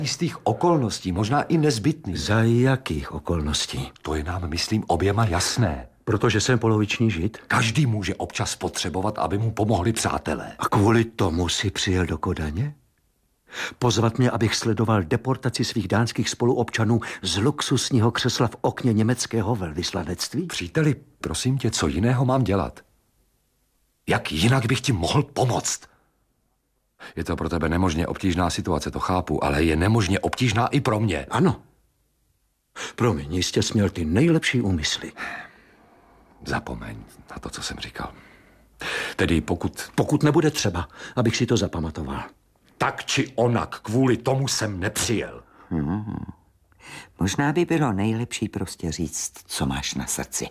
jistých okolností, možná i nezbytných. Za jakých okolností? To je nám, myslím, oběma jasné. Protože jsem poloviční žid? Každý může občas potřebovat, aby mu pomohli přátelé. A kvůli tomu si přijel do Kodaně? Pozvat mě, abych sledoval deportaci svých dánských spoluobčanů z luxusního křesla v okně německého velvyslanectví? Příteli, prosím tě, co jiného mám dělat? Jak jinak bych ti mohl pomoct? Je to pro tebe nemožně obtížná situace, to chápu, ale je nemožně obtížná i pro mě. Ano. Promiň, jistě jsi měl ty nejlepší úmysly. Zapomeň na to, co jsem říkal. Tedy Pokud nebude třeba, abych si to zapamatoval. Tak či onak, kvůli tomu jsem nepřijel. Možná by bylo nejlepší prostě říct, co máš na srdci.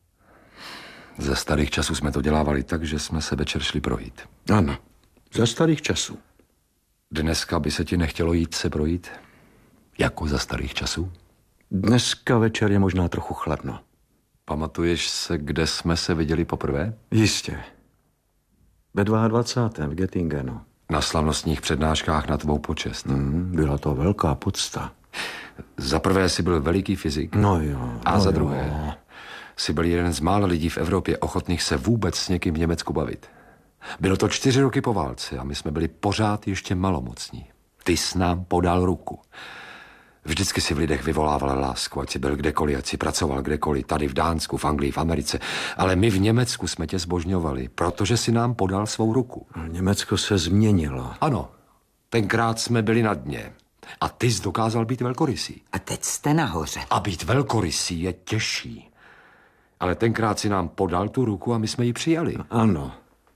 Ze starých časů jsme to dělávali tak, že jsme se večer šli projít. Ano, za starých časů. Dneska by se ti nechtělo jít se projít? Jako za starých časů? Dneska večer je možná trochu chladno. Pamatuješ se, kde jsme se viděli poprvé? Jistě. Ve 22. v Göttingenu. Na slavnostních přednáškách na tvou počest. Byla to velká podsta. Za prvé jsi byl veliký fyzik. No jo. A za druhé jsi byl jeden z mála lidí v Evropě ochotných se vůbec s někým v Německu bavit. Bylo to 4 roky po válce a my jsme byli pořád ještě malomocní. Ty jsi nám podal ruku. Vždycky si v lidech vyvolával lásku, ať si byl kdekoliv, ať si pracoval kdekoliv, tady v Dánsku, v Anglii, v Americe. Ale my v Německu jsme tě zbožňovali, protože si nám podal svou ruku. Německo se změnilo. Ano, tenkrát jsme byli na dně. A ty jsi dokázal být velkorysý. A teď jste nahoře. A být velkorysý je těžší. Ale tenkrát si nám podal tu ruku a my jsme ji přijali. Ano.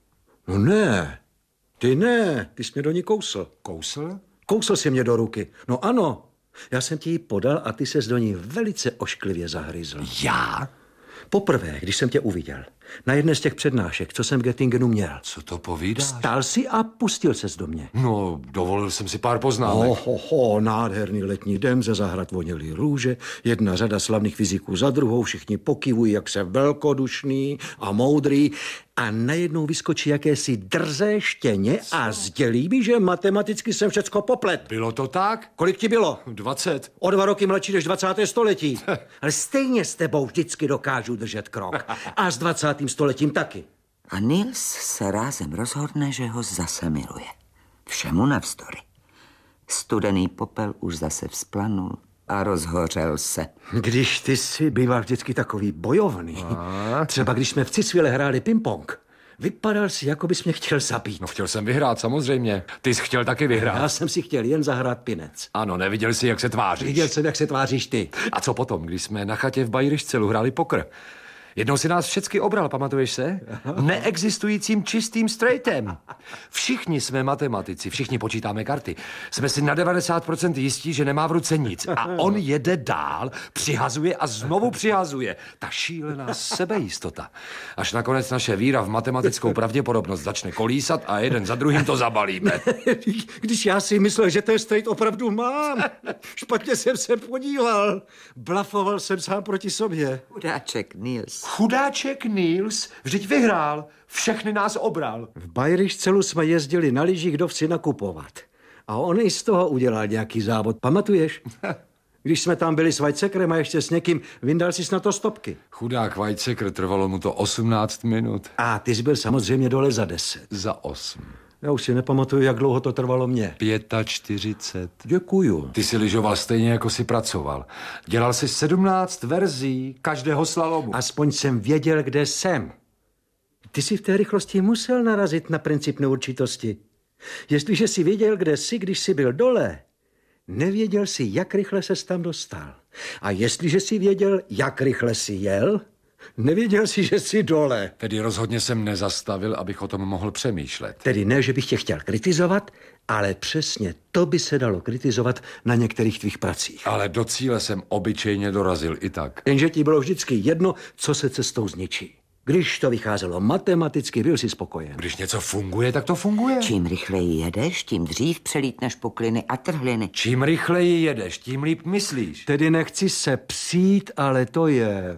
No ne. Ty jsi mě do ní kousl. Kousl? Kousl jsi mě do ruky. No ano. Já jsem ti ji podal a ty ses do ní velice ošklivě zahryzl. Já? Poprvé, když jsem tě uviděl. Na jedné z těch přednášek, co jsem v Göttingenu měl. Co to povídáš? Stál si a pustil ses do mě. No, dovolil jsem si pár poznámek. Nádherný letní den, ze zahrad voněly růže, jedna řada slavných fyziků za druhou, všichni pokyvují, jak se velkodušný a moudrý. A najednou vyskočí jakési drzé štěně a sdělí mi, že matematicky jsem všecko poplet. Bylo to tak? Kolik ti bylo? 20. O 2 roky mladší než 20. století. Ale stejně s tebou vždycky dokážu držet krok. A s 20. stoletím taky. A Niels se rázem rozhodne, že ho zase miluje. Všemu navzdory. Studený popel už zase vzplanul a rozhořel se. Když ty jsi býval vždycky takový bojovný. Třeba když jsme v Cisvile hráli ping-pong. Vypadal si, jako bys mě chtěl zabít. No, chtěl jsem vyhrát, samozřejmě. Ty jsi chtěl taky vyhrát. Já jsem si chtěl jen zahrát pinec. Ano, neviděl jsi, jak se tváříš. Viděl jsem, jak se tváříš ty. A co potom, když jsme na chatě v Bajryšcelu hráli pokr? Jednou si nás všecky obral, pamatuješ se? Neexistujícím čistým straightem. Všichni jsme matematici, všichni počítáme karty. Jsme si na 90% jistí, že nemá v ruce nic. A on jede dál, přihazuje a znovu přihazuje. Ta šílená sebejistota. Až nakonec naše víra v matematickou pravděpodobnost začne kolísat a jeden za druhým to zabalíme. Když já si myslel, že ten straight opravdu mám. Špatně jsem se podíval. Blafoval jsem sám proti sobě. Chudáček Niels. Chudáček Niels, vždyť vyhrál, všechny nás obral. V Bajryšcelu jsme jezdili na lyžích do vsi nakupovat. A on i z toho udělal nějaký závod, pamatuješ? Když jsme tam byli s Weizsäckerem a ještě s někým, vyndal jsi na to stopky. Chudák Weizsäcker, trvalo mu to 18 minut. A ty jsi byl samozřejmě dole za 10. Za 8. Já už si nepamatuju, jak dlouho to trvalo mně. 45. Děkuju. Ty si lyžoval stejně, jako si pracoval. Dělal si 17 verzí každého slalomu. Aspoň jsem věděl, kde jsem. Ty si v té rychlosti musel narazit na princip neurčitosti. Jestliže si věděl, kde jsi, když jsi byl dole, nevěděl si, jak rychle ses tam dostal. A jestliže si věděl, jak rychle jsi jel, nevěděl si, že jsi dole. Tedy rozhodně jsem nezastavil, abych o tom mohl přemýšlet. Tedy ne, že bych tě chtěl kritizovat, ale přesně to by se dalo kritizovat na některých tvých pracích. Ale do cíle jsem obyčejně dorazil i tak. Jenže ti bylo vždycky jedno, co se cestou zničí. Když to vycházelo matematicky, byl jsi spokojen. Když něco funguje, tak to funguje. Čím rychleji jedeš, tím dřív přelítneš pukliny a trhliny. Čím rychleji jedeš, tím líp myslíš. Tedy nechci se přijít, ale to je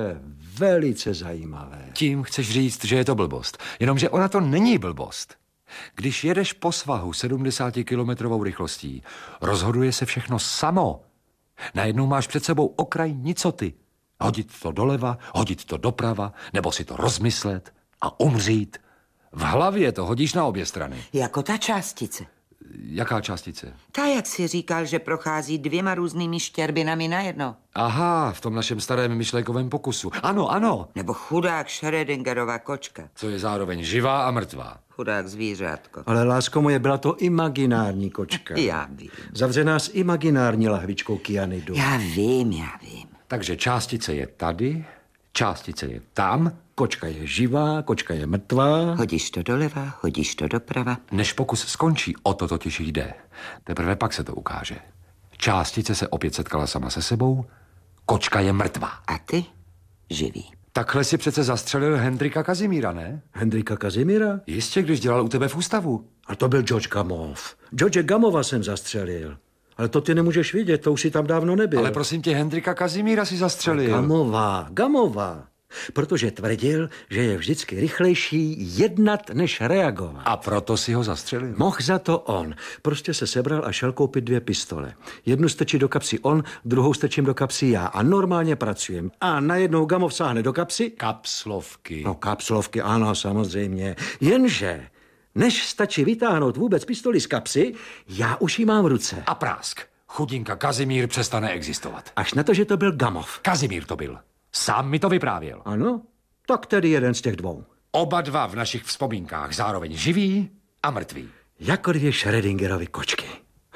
velice zajímavé. Tím chceš říct, že je to blbost. Jenomže ona to není blbost. Když jedeš po svahu 70-kilometrovou rychlostí, rozhoduje se všechno samo. Najednou máš před sebou okraj nicoty. Hodit to doleva, hodit to doprava, nebo si to rozmyslet a umřít. V hlavě to hodíš na obě strany. Jako ta částice. Jaká částice? Ta, jak si říkal, že prochází 2 různými štěrbinami najednou. Aha, v tom našem starém myšlenkovém pokusu. Ano, ano. Nebo chudák Schrödingerova kočka. Co je zároveň živá a mrtvá. Chudák zvířátko. Ale lásko moje, byla to imaginární kočka. Já vím. Zavřená s imaginární lahvičkou kyanidu. Já vím. Takže částice je tady, částice je tam. Kočka je živá, kočka je mrtvá. Hodíš to doleva, hodíš to doprava. Než pokus skončí, o to totiž jde. Teprve pak se to ukáže. Částice se opět setkala sama se sebou, kočka je mrtvá. A ty živý. Takhle si přece zastřelil Hendrika Kazimíra, ne? Hendrika Kazimíra? Jistě, když dělal u tebe v ústavu. A to byl George Gamov. George Gamova jsem zastřelil. Ale to ty nemůžeš vidět, to už si tam dávno nebyl. Ale prosím tě, Hendrika Kazimíra si zastřelil. Gamova. Protože tvrdil, že je vždycky rychlejší jednat, než reagovat. A proto si ho zastřelil. Mohl za to on. Prostě se sebral a šel koupit 2 pistole. Jednu strčí do kapsy on, druhou strčím do kapsy já. A normálně pracujem. A najednou Gamov sáhne do kapsy. Kapslovky. No kapslovky, ano, samozřejmě. Jenže, než stačí vytáhnout vůbec pistoli z kapsy, já už ji mám v ruce. A prásk. Chudinka Kazimír přestane existovat. Až na to, že to byl Gamov. Kazimír to byl. Sám mi to vyprávěl. Ano, tak tedy jeden z těch 2. Oba dva v našich vzpomínkách zároveň živí a mrtví. Jako 2 Schrödingerovy kočky.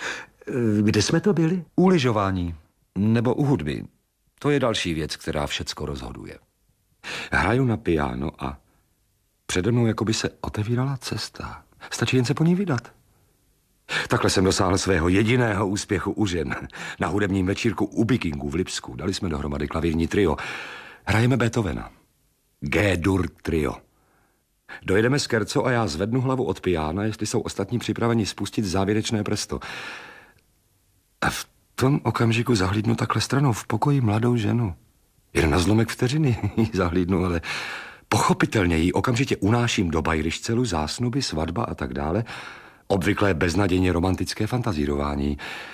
Kde jsme to byli? U lyžování nebo u hudby. To je další věc, která všecko rozhoduje. Hraju na piano a přede mnou jako by se otevírala cesta. Stačí jen se po ní vydat. Takhle jsem dosáhl svého jediného úspěchu u žen. Na hudebním večírku u Bikingu v Lipsku dali jsme dohromady klavírní trio. Hrajeme Beethovena. G-dur trio. Dojedeme scherzo a já zvednu hlavu od piána, jestli jsou ostatní připraveni spustit závěrečné presto. A v tom okamžiku zahlídnu takhle stranou v pokoji mladou ženu. Jen na zlomek vteřiny ji zahlídnu, ale pochopitelně ji okamžitě unáším do Bayrishcelu, zásnuby, svatba a tak dále. Obvyklé beznadějně romantické fantazírování.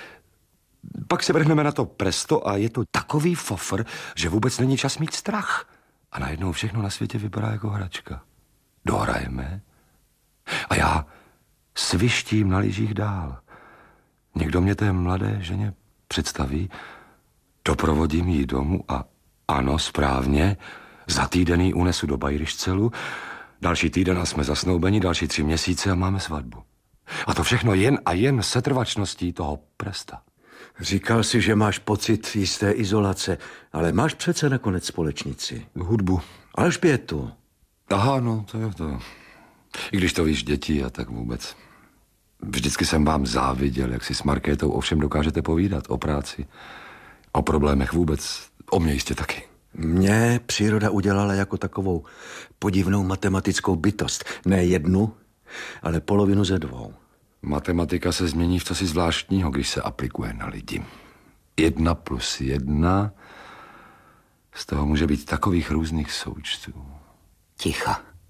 Pak se vrhneme na to presto a je to takový fofr, že vůbec není čas mít strach. A najednou všechno na světě vypadá jako hračka. Dohrajeme a já svištím na lyžích dál. Někdo mě té mladé ženě představí, doprovodím ji domů a ano, správně, za týden ji unesu do Bayrishcelu, další týden a jsme zasnoubeni, další 3 měsíce a máme svatbu. A to všechno jen a jen setrvačností toho presta. Říkal si, že máš pocit jisté izolace, ale máš přece nakonec společnici. Hudbu. Alžbětu. Aha, no, to je to. I když to víš, děti a tak vůbec. Vždycky jsem vám záviděl, jak si s Markétou ovšem dokážete povídat o práci, o problémech vůbec, o mě jistě taky. Mě příroda udělala jako takovou podivnou matematickou bytost. Ne jednu, ale polovinu ze 2. Matematika se změní v cosi zvláštního, když se aplikuje na lidi. 1 + 1, z toho může být takových různých součtů. Ticho.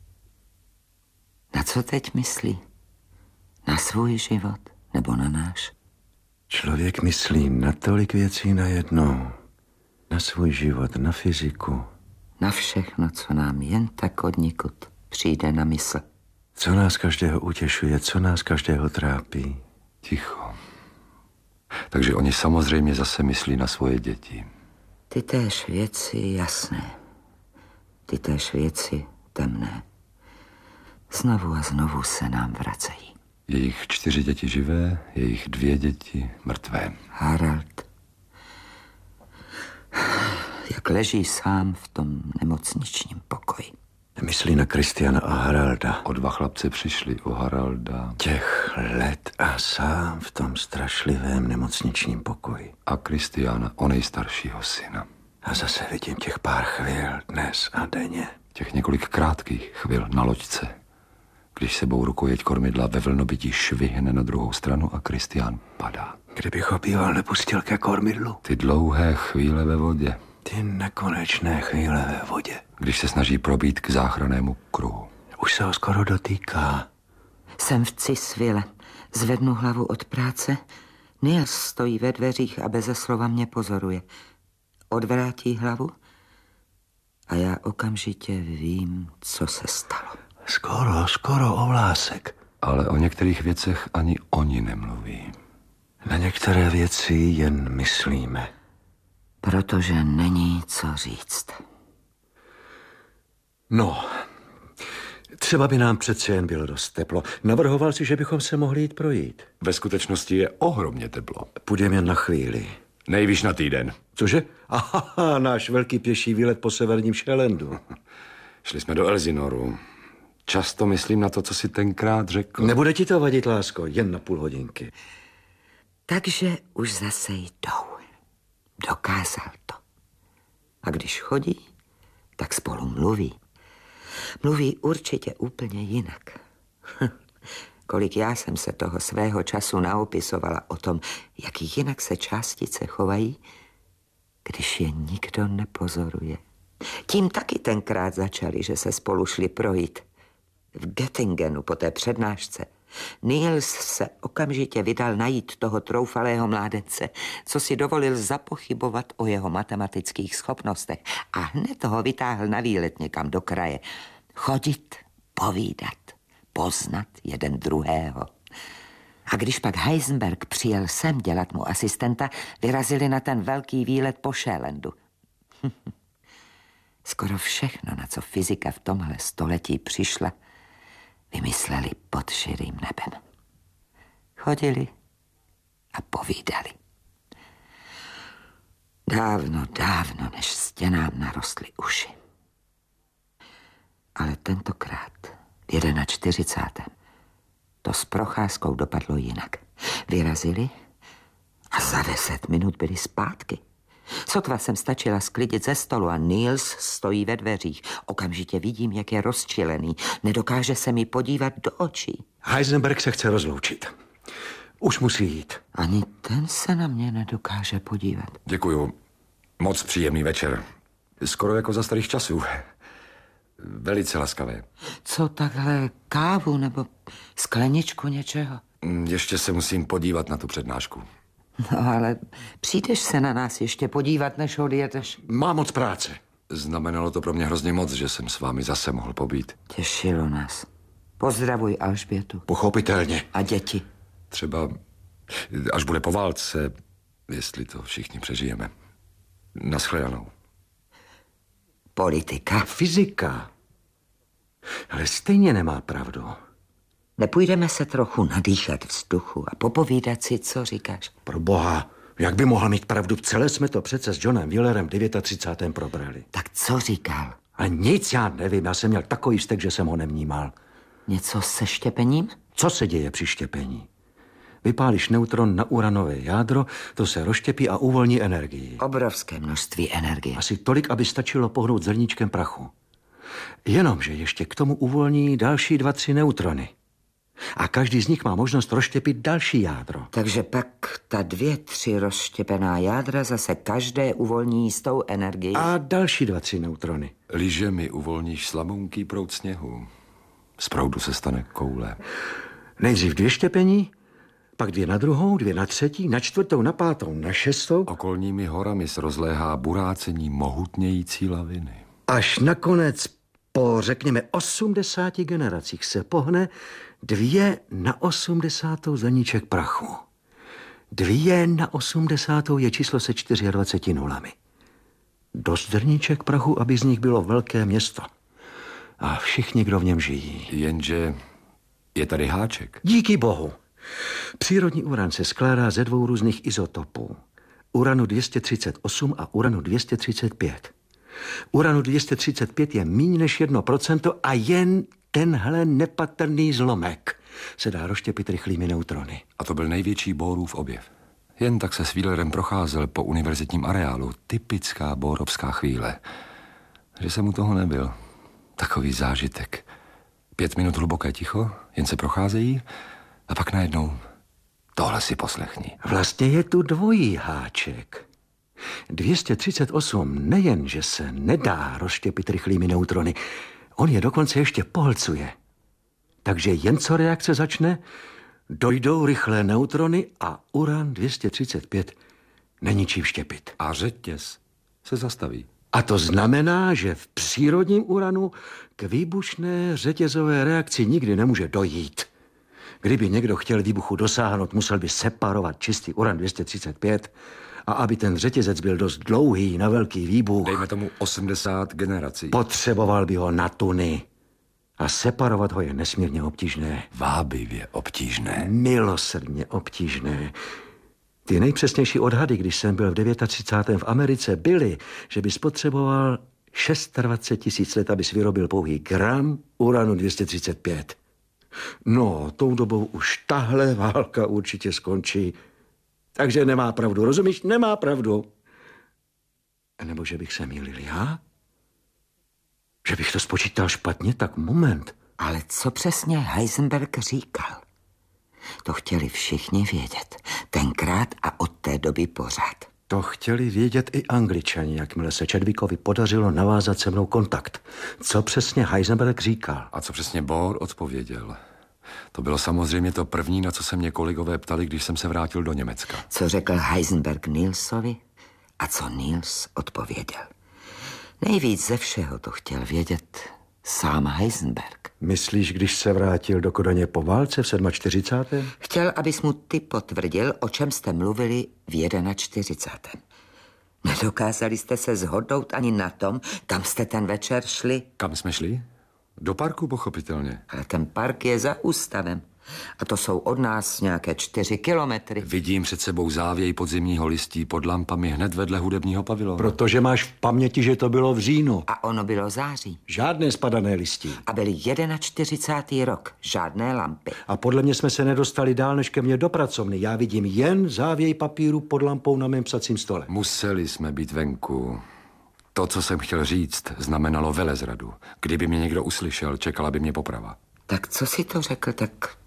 Na co teď myslí? Na svůj život nebo na náš? Člověk myslí na tolik věcí najednou. Na svůj život, na fyziku. Na všechno, co nám jen tak odnikud přijde na mysl. Co nás každého utěšuje, co nás každého trápí. Ticho. Takže oni samozřejmě zase myslí na svoje děti. Ty též věci jasné. Ty též věci temné. Znovu a znovu se nám vracejí. Jejich 4 děti živé, jejich 2 děti mrtvé. Harald. Jak leží sám v tom nemocničním pokoji. Myslí na Kristiana a Haralda. O 2 chlapce přišli, o Haralda. Těch let a sám v tom strašlivém nemocničním pokoji. A Kristiana, o nejstaršího syna. A zase vidím těch pár chvil dnes a denně. Těch několik krátkých chvil na loďce, když sebou rukojeť kormidla ve vlnobytí švihne na druhou stranu a Kristián padá. Kdybych ho býval nepustil ke kormidlu. Ty dlouhé chvíle ve vodě. Ty nekonečné chvíle ve vodě. Když se snaží probít k záchrannému kruhu. Už se ho skoro dotýká. Jsem v Cisville. Zvednu hlavu od práce. Niels stojí ve dveřích a beze slova mě pozoruje. Odvrátí hlavu a já okamžitě vím, co se stalo. Skoro, Ovlásek. Ale o některých věcech ani oni nemluví. Na některé věci jen myslíme. Protože není co říct. No, třeba by nám přece jen bylo dost teplo. Navrhoval si, že bychom se mohli jít projít. Ve skutečnosti je ohromně teplo. Půjdeme jen na chvíli. Nejvíš na týden. Cože? Aha, náš velký pěší výlet po severním Šelendu. Šli jsme do Elsinoru. Často myslím na to, co si tenkrát řekl. Nebude ti to vadit, lásko, jen na půl hodinky. Takže už zase jdou. Dokázal to. A když chodí, tak spolu mluví. Mluví určitě úplně jinak. Kolik já jsem se toho svého času naopisovala o tom, jak jinak se částice chovají, když je nikdo nepozoruje. Tím taky tenkrát začali, že se spolu šli projít. V Göttingenu po té přednášce Niels se okamžitě vydal najít toho troufalého mládence, co si dovolil zapochybovat o jeho matematických schopnostech a hned ho vytáhl na výlet někam do kraje. Chodit, povídat, poznat jeden druhého. A když pak Heisenberg přijel sem dělat mu asistenta, vyrazili na ten velký výlet po Šélendu. Skoro všechno, na co fyzika v tomhle století přišla, vymysleli pod širým nebem. Chodili a povídali. Dávno, než stěnám narostly uši. Ale tentokrát, v 41. to s procházkou dopadlo jinak. Vyrazili a za 10 minut byli zpátky. Sotva jsem stačila sklidit ze stolu a Niels stojí ve dveřích. Okamžitě vidím, jak je rozčilený. Nedokáže se mi podívat do očí. Heisenberg se chce rozloučit. Už musí jít. Ani ten se na mě nedokáže podívat. Děkuju. Moc příjemný večer. Skoro jako za starých časů. Velice laskavé. Co takhle, kávu nebo skleničku něčeho? Ještě se musím podívat na tu přednášku. No ale přijdeš se na nás ještě podívat, než odjedeš? Má moc práce. Znamenalo to pro mě hrozně moc, že jsem s vámi zase mohl pobít. Těšilo nás. Pozdravuj Alžbětu. Pochopitelně. A děti. Třeba až bude po válce, jestli to všichni přežijeme. Naschledanou. Politika. Fyzika. Ale stejně nemá pravdu. Nepůjdeme se trochu nadýchat vzduchu a popovídat si, co říkáš? Pro boha, jak by mohl mít pravdu? Celé jsme to přece s Johnem Wheelerem 39. probrali. Tak co říkal? A nic já nevím, já jsem měl takový vztek, že jsem ho nevnímal. Něco se štěpením? Co se děje při štěpení? Vypálíš neutron na uranové jádro, to se rozštěpí a uvolní energii. Obrovské množství energie. Asi tolik, aby stačilo pohnout zrníčkem prachu. Jenomže ještě k tomu uvolní další 2-3 neutrony. A každý z nich má možnost rozštěpit další jádro. Takže pak ta 2-3 rozštěpená jádra zase každé uvolní jistou energii. A další 2-3 neutrony. Liže mi uvolníš slabunký proud sněhu. Z proudu se stane koule. Nejdřív 2 štěpení, pak 2 na druhou, 2 na třetí, na čtvrtou, na pátou, na šestou. Okolními horami se rozléhá burácení mohutnějící laviny. Až nakonec po, řekněme, 80 generacích se pohne 2 na 80 zrníček prachu. 2 na 80 je číslo se 24 nulami. Dost zrníček prachu, aby z nich bylo velké město. A všichni, kdo v něm žijí. Jenže je tady háček. Díky bohu. Přírodní uran se skládá ze 2 různých izotopů. Uranu 238 a uranu 235. Uranu 235 je méně než 1% a jen tenhle nepatrný zlomek se dá rozštěpit rychlými neutrony. A to byl největší Bohrův objev. Jen tak se s Wheelerem procházel po univerzitním areálu. Typická bohrovská chvíle. Že jsem u toho nebyl. Takový zážitek. 5 minut hluboké ticho, jen se procházejí a pak najednou tohle si poslechni. Vlastně je tu dvojí háček. 238 nejen, že se nedá rozštěpit rychlými neutrony, on je dokonce ještě pohlcuje. Takže jen co reakce začne, dojdou rychlé neutrony a uran 235 není čím štěpit. A řetěz se zastaví. A to znamená, že v přírodním uranu k výbušné řetězové reakci nikdy nemůže dojít. Kdyby někdo chtěl výbuchu dosáhnout, musel by separovat čistý uran 235 a aby ten řetězec byl dost dlouhý na velký výbuch, Dejme tomu 80 generací. potřeboval by ho na tuny. A separovat ho je nesmírně obtížné. Vábivě obtížné. Milosrdně obtížné. Ty nejpřesnější odhady, když jsem byl v 39. v Americe, byly, že by spotřeboval 26 000 let, abys vyrobil pouhý gram uranu 235. No, tou dobou už tahle válka určitě skončí. Takže nemá pravdu, rozumíš? Nemá pravdu. Nebo že bych se mýlil já? Že bych to spočítal špatně? Tak moment. Ale co přesně Heisenberg říkal? To chtěli všichni vědět. Tenkrát a od té doby pořád. To chtěli vědět i Angličani, jakmile se Chadwickovi podařilo navázat se mnou kontakt. Co přesně Heisenberg říkal? A co přesně Bohr odpověděl? To bylo samozřejmě to první, na co se mě kolegové ptali, když jsem se vrátil do Německa. Co řekl Heisenberg Nielsovi a co Niels odpověděl. Nejvíc ze všeho to chtěl vědět sám Heisenberg. Myslíš, když se vrátil do Kodaně po válce v 47. Chtěl, abys mu ty potvrdil, o čem jste mluvili v 41. Nedokázali jste se shodnout ani na tom, kam jste ten večer šli. Kam jsme šli? Do parku, pochopitelně. Ale ten park je za ústavem. A to jsou od nás nějaké 4 kilometry. Vidím před sebou závěj podzimního listí pod lampami hned vedle hudebního pavilonu. Protože máš v paměti, že to bylo v říjnu. A ono bylo září. Žádné spadané listí. A byl 41. rok. Žádné lampy. A podle mě jsme se nedostali dál než ke mně do pracovny. Já vidím jen závěj papíru pod lampou na mém psacím stole. Museli jsme být venku. To, co jsem chtěl říct, znamenalo velezradu. Kdyby mě někdo uslyšel, čekala by mě poprava. Tak co si to řekl tak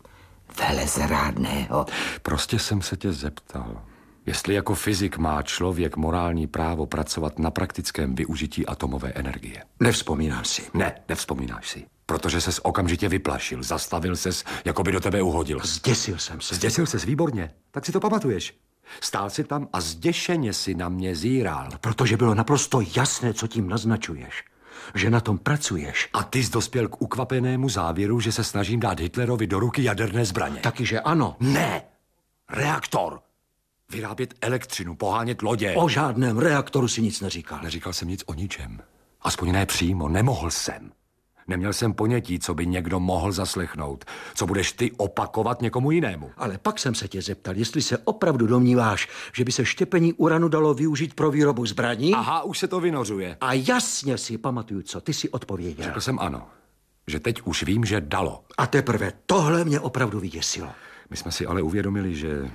velezrádného? Prostě jsem se tě zeptal, jestli jako fyzik má člověk morální právo pracovat na praktickém využití atomové energie. Nevzpomínám si. Ne, nevzpomínáš si. Protože ses okamžitě vyplašil, zastavil ses, jako by do tebe uhodil. Zděsil jsem se. Zděsil ses, výborně, tak si to pamatuješ. Stál si tam a zděšeně si na mě zíral. Protože bylo naprosto jasné, co tím naznačuješ. Že na tom pracuješ. A ty jsi dospěl k ukvapenému závěru, že se snažím dát Hitlerovi do ruky jaderné zbraně. Taky, že ano. Ne! Reaktor! Vyrábět elektřinu, pohánět lodě. O žádném reaktoru si nic neříkal. Neříkal jsem nic o ničem. Aspoň ne přímo, nemohl jsem. Neměl jsem ponětí, co by někdo mohl zaslechnout. Co budeš ty opakovat někomu jinému. Ale pak jsem se tě zeptal, jestli se opravdu domníváš, že by se štěpení uranu dalo využít pro výrobu zbraní. Aha, už se to vynořuje. A jasně si pamatuju, co ty si odpověděl. Řekl jsem ano. Že teď už vím, že dalo. A teprve tohle mě opravdu vyděsilo. My jsme si ale uvědomili, že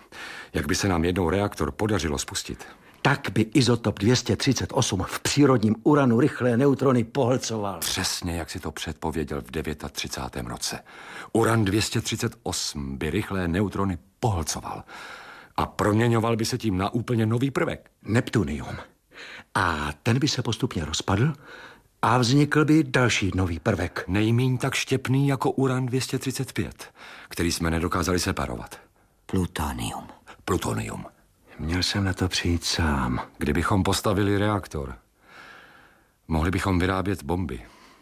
jak by se nám jednou reaktor podařilo spustit, tak by izotop 238 v přírodním uranu rychlé neutrony pohlcoval. přesně jak si to předpověděl v 39. roce. Uran 238 by rychlé neutrony pohlcoval a proměňoval by se tím na úplně nový prvek. Neptunium. A ten by se postupně rozpadl a vznikl by další nový prvek. Nejmíň tak štěpný jako uran 235, který jsme nedokázali separovat. Plutonium. Plutonium. Měl jsem na to přijít sám. Kdybychom postavili reaktor, mohli bychom vyrábět bomby.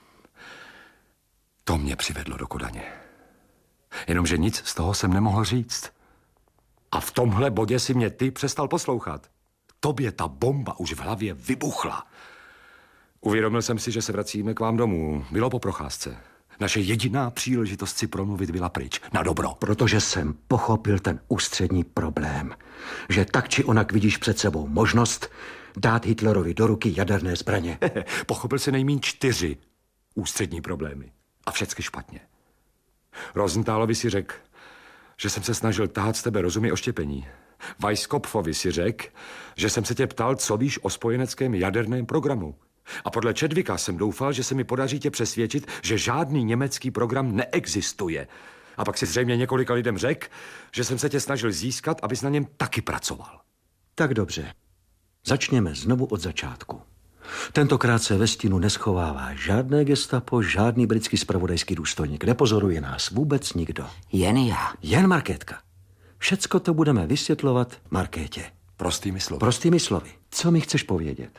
To mě přivedlo do Kodaně. Jenomže nic z toho jsem nemohl říct. A v tomhle bodě si mě ty přestal poslouchat. Tobě ta bomba už v hlavě vybuchla. Uvědomil jsem si, že se vracíme k vám domů. Bylo po procházce. Naše jediná příležitost si promluvit byla pryč. Na dobro. Protože jsem pochopil ten ústřední problém. Že tak či onak vidíš před sebou možnost dát Hitlerovi do ruky jaderné zbraně. Pochopil si nejmín 4 ústřední problémy. A všecky špatně. Rosenthálovi si řekl, že jsem se snažil tahat z tebe rozumy o štěpení. Weisskopfovi si řekl, že jsem se tě ptal, co víš o spojeneckém jaderném programu. A podle Chadwicka jsem doufal, že se mi podaří tě přesvědčit, že žádný německý program neexistuje. A pak si zřejmě několika lidem řekl, že jsem se tě snažil získat, abys na něm taky pracoval. Tak dobře. Začněme znovu od začátku. Tentokrát se ve stínu neschovává žádné gestapo, žádný britský zpravodajský důstojník. Nepozoruje nás vůbec nikdo. Jen já. Jen Markétka. Všecko to budeme vysvětlovat Markétě. Prostými slovy. Prostými slovy. Co mi chceš povědět?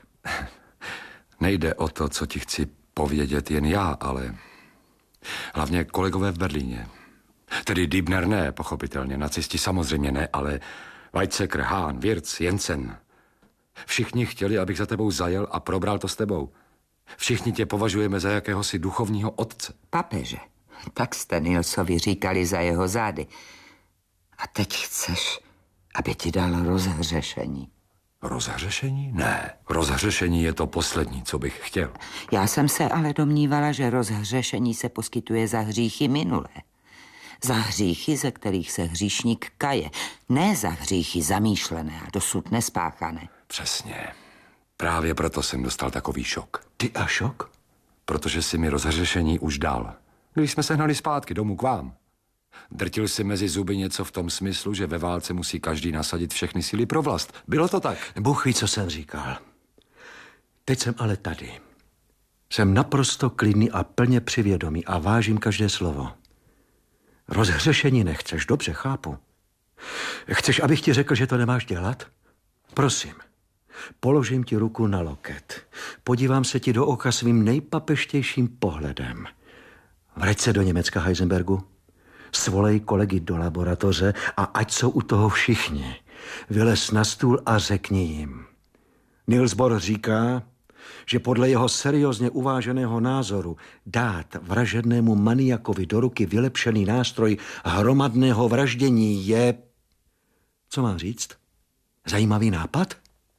Nejde o to, co ti chci povědět jen já, ale hlavně kolegové v Berlíně. Tedy Diebner ne, pochopitelně, nacisti samozřejmě ne, ale Weizsäcker, Hahn, Wirtz, Jensen. Všichni chtěli, abych za tebou zajel a probral to s tebou. Všichni tě považujeme za jakéhosi duchovního otce. Papeže, tak jste Nilsovi říkali za jeho zády. A teď chceš, aby ti dal rozhřešení. Rozhřešení? Ne. Rozhřešení je to poslední, co bych chtěl. Já jsem se ale domnívala, že rozhřešení se poskytuje za hříchy minulé. Za hříchy, ze kterých se hříšník kaje. Ne za hříchy zamýšlené a dosud nespáchané. Přesně. Právě proto jsem dostal takový šok. Ty a šok? Protože si mi rozhřešení už dal. Když jsme se hnali zpátky domů k vám. Drtil si mezi zuby něco v tom smyslu, že ve válce musí každý nasadit všechny síly pro vlast. Bylo to tak? Bůh ví, co jsem říkal. Teď jsem ale tady. Jsem naprosto klidný a plně přivědomý a vážím každé slovo. Rozhřešení nechceš, dobře, chápu. Chceš, abych ti řekl, že to nemáš dělat? Prosím, položím ti ruku na loket. Podívám se ti do oka svým nejpapeštějším pohledem. Vrať se do Německa, Heisenbergu. Svolej kolegy do laboratoře a ať jsou u toho všichni. Vylez na stůl a řekni jim. Niels Bohr říká, že podle jeho seriózně uváženého názoru dát vražednému maniakovi do ruky vylepšený nástroj hromadného vraždění je... Co mám říct? Zajímavý nápad?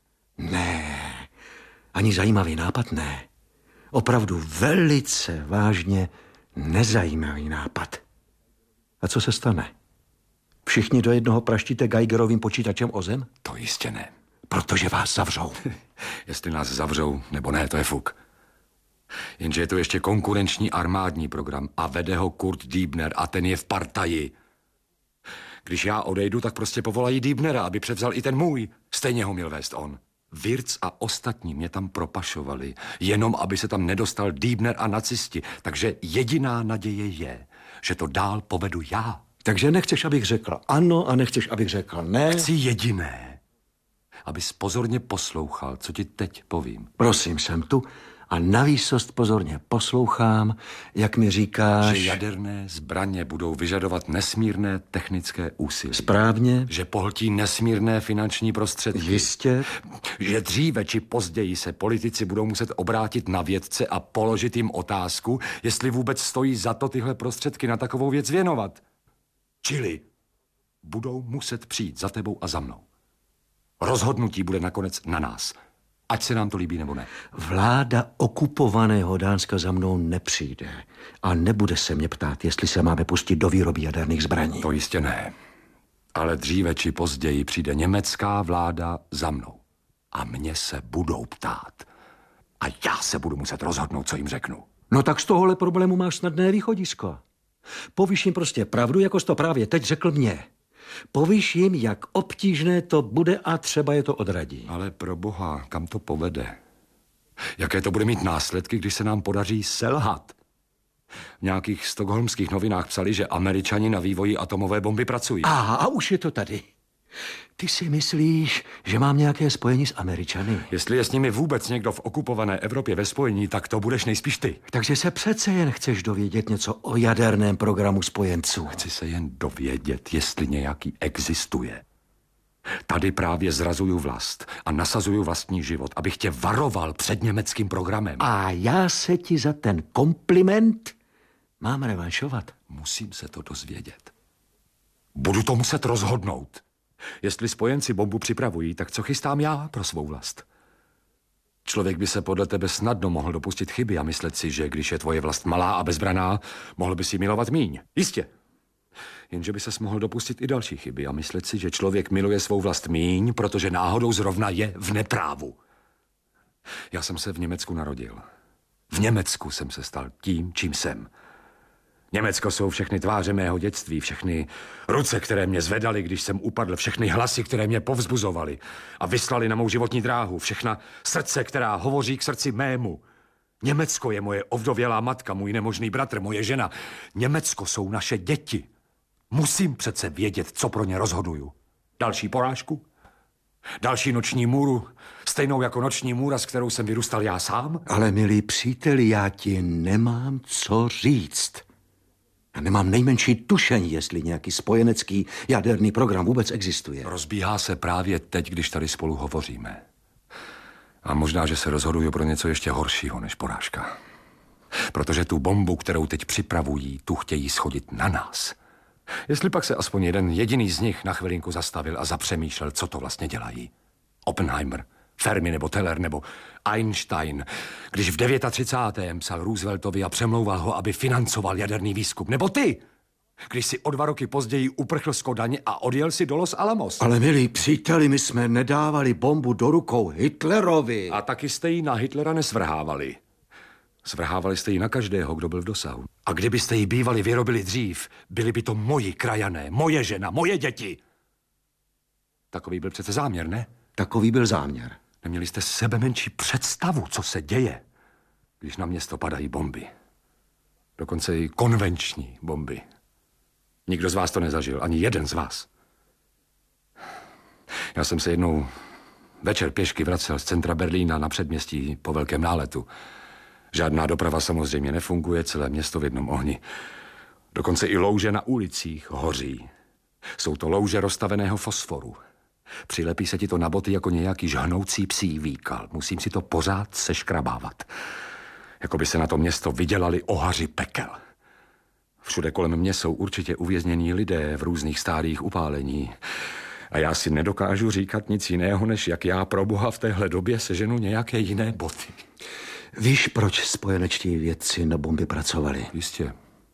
Ne, ani zajímavý nápad ne. Opravdu velice vážně nezajímavý nápad. A co se stane? Všichni do jednoho praštíte Geigerovým počítačem o zem? To jistě ne. Protože vás zavřou. Jestli nás zavřou, nebo ne, to je fuk. Jenže je to ještě konkurenční armádní program a vede ho Kurt Diebner a ten je v partaji. Když já odejdu, tak prostě povolají Diebnera, aby převzal i ten můj. Stejně ho měl vést on. Wirtz a ostatní mě tam propašovali, jenom aby se tam nedostal Diebner a nacisti. Takže jediná naděje je, že to dál povedu já. Takže nechceš, abych řekl ano a nechceš, abych řekl ne? Chci jediné, abys pozorně poslouchal, co ti teď povím. Prosím, jsem tu a navýsost pozorně poslouchám, jak mi říkáš... Že jaderné zbraně budou vyžadovat nesmírné technické úsilí. Správně. Že pohltí nesmírné finanční prostředky. Jistě. Že dříve či později se politici budou muset obrátit na vědce a položit jim otázku, jestli vůbec stojí za to tyhle prostředky na takovou věc věnovat. Čili budou muset přijít za tebou a za mnou. Rozhodnutí bude nakonec na nás. Ať se nám to líbí nebo ne. Vláda okupovaného Dánska za mnou nepřijde a nebude se mě ptát, jestli se máme pustit do výroby jaderných zbraní. To jistě ne. Ale dříve či později přijde německá vláda za mnou. A mě se budou ptát. A já se budu muset rozhodnout, co jim řeknu. No tak z tohohle problému máš snadné východisko. Povíš jim prostě pravdu, jako jsi to právě teď řekl mně. Povíš jim, jak obtížné to bude a třeba je to odradí. Ale pro boha, kam to povede? Jaké to bude mít následky, když se nám podaří selhat? V nějakých stockholmských novinách psali, že Američani na vývoji atomové bomby pracují. A už je to tady. Ty si myslíš, že mám nějaké spojení s Američany? Jestli je s nimi vůbec někdo v okupované Evropě ve spojení, tak to budeš nejspíš ty. Takže se přece jen chceš dovědět něco o jaderném programu spojenců. Chci se jen dovědět, jestli nějaký existuje. Tady právě zrazuju vlast a nasazuju vlastní život, abych tě varoval před německým programem. A já se ti za ten kompliment mám revanšovat. Musím se to dozvědět. Budu to muset rozhodnout. Jestli spojenci bombu připravují, tak co chystám já pro svou vlast? Člověk by se podle tebe snadno mohl dopustit chyby a myslet si, že když je tvoje vlast malá a bezbraná, mohl by si milovat míň. Jistě. Jenže by ses mohl dopustit i další chyby a myslet si, že člověk miluje svou vlast míň, protože náhodou zrovna je v neprávu. Já jsem se v Německu narodil. V Německu jsem se stal tím, čím jsem. Německo jsou všechny tváře mého dětství, všechny ruce, které mě zvedaly, když jsem upadl, všechny hlasy, které mě povzbuzovaly a vyslali na mou životní dráhu, všechna srdce, která hovoří k srdci mému. Německo je moje ovdovělá matka, můj nemožný bratr, moje žena. Německo jsou naše děti. Musím přece vědět, co pro ně rozhoduju. Další porážku? Další noční můru, stejnou jako noční můra, s kterou jsem vyrůstal já sám? Ale milý příteli, já ti nemám co říct. Já nemám nejmenší tušení, jestli nějaký spojenecký jaderný program vůbec existuje. Rozbíhá se právě teď, když tady spolu hovoříme. A možná, že se rozhoduju pro něco ještě horšího než porážka. Protože tu bombu, kterou teď připravují, tu chtějí schodit na nás. Jestli pak se aspoň jeden jediný z nich na chvilinku zastavil a zapřemýšlel, co to vlastně dělají. Oppenheimer, Fermi nebo Teller nebo Einstein, když v 39. psal Rooseveltovi a přemlouval ho, aby financoval jaderný výzkum. Nebo ty, když si o 2 roky později uprchl z Kodaně a odjel si do Los Alamos. Ale milí příteli, my jsme nedávali bombu do rukou Hitlerovi. A taky jste ji na Hitlera nesvrhávali. Svrhávali jste ji na každého, kdo byl v dosahu. A kdybyste ji bývali vyrobili dřív, byli by to moji krajané, moje žena, moje děti. Takový byl přece záměr, ne? Takový byl záměr. Neměli jste sebe menší představu, co se děje, když na město padají bomby. Dokonce i konvenční bomby. Nikdo z vás to nezažil, ani jeden z vás. Já jsem se jednou večer pěšky vracel z centra Berlína na předměstí po velkém náletu. Žádná doprava samozřejmě nefunguje, celé město v jednom ohni. Dokonce i louže na ulicích hoří. Jsou to louže rozstaveného fosforu. Přilepí se ti to na boty jako nějaký žhnoucí psí výkal. Musím si to pořád seškrabávat. Jako by se na to město vydělali ohaři pekel. Všude kolem mě jsou určitě uvěznění lidé v různých stádích upálení. A já si nedokážu říkat nic jiného, než jak já pro boha v téhle době seženu nějaké jiné boty. Víš, proč spojenečtí vědci na bomby pracovali? Jistě.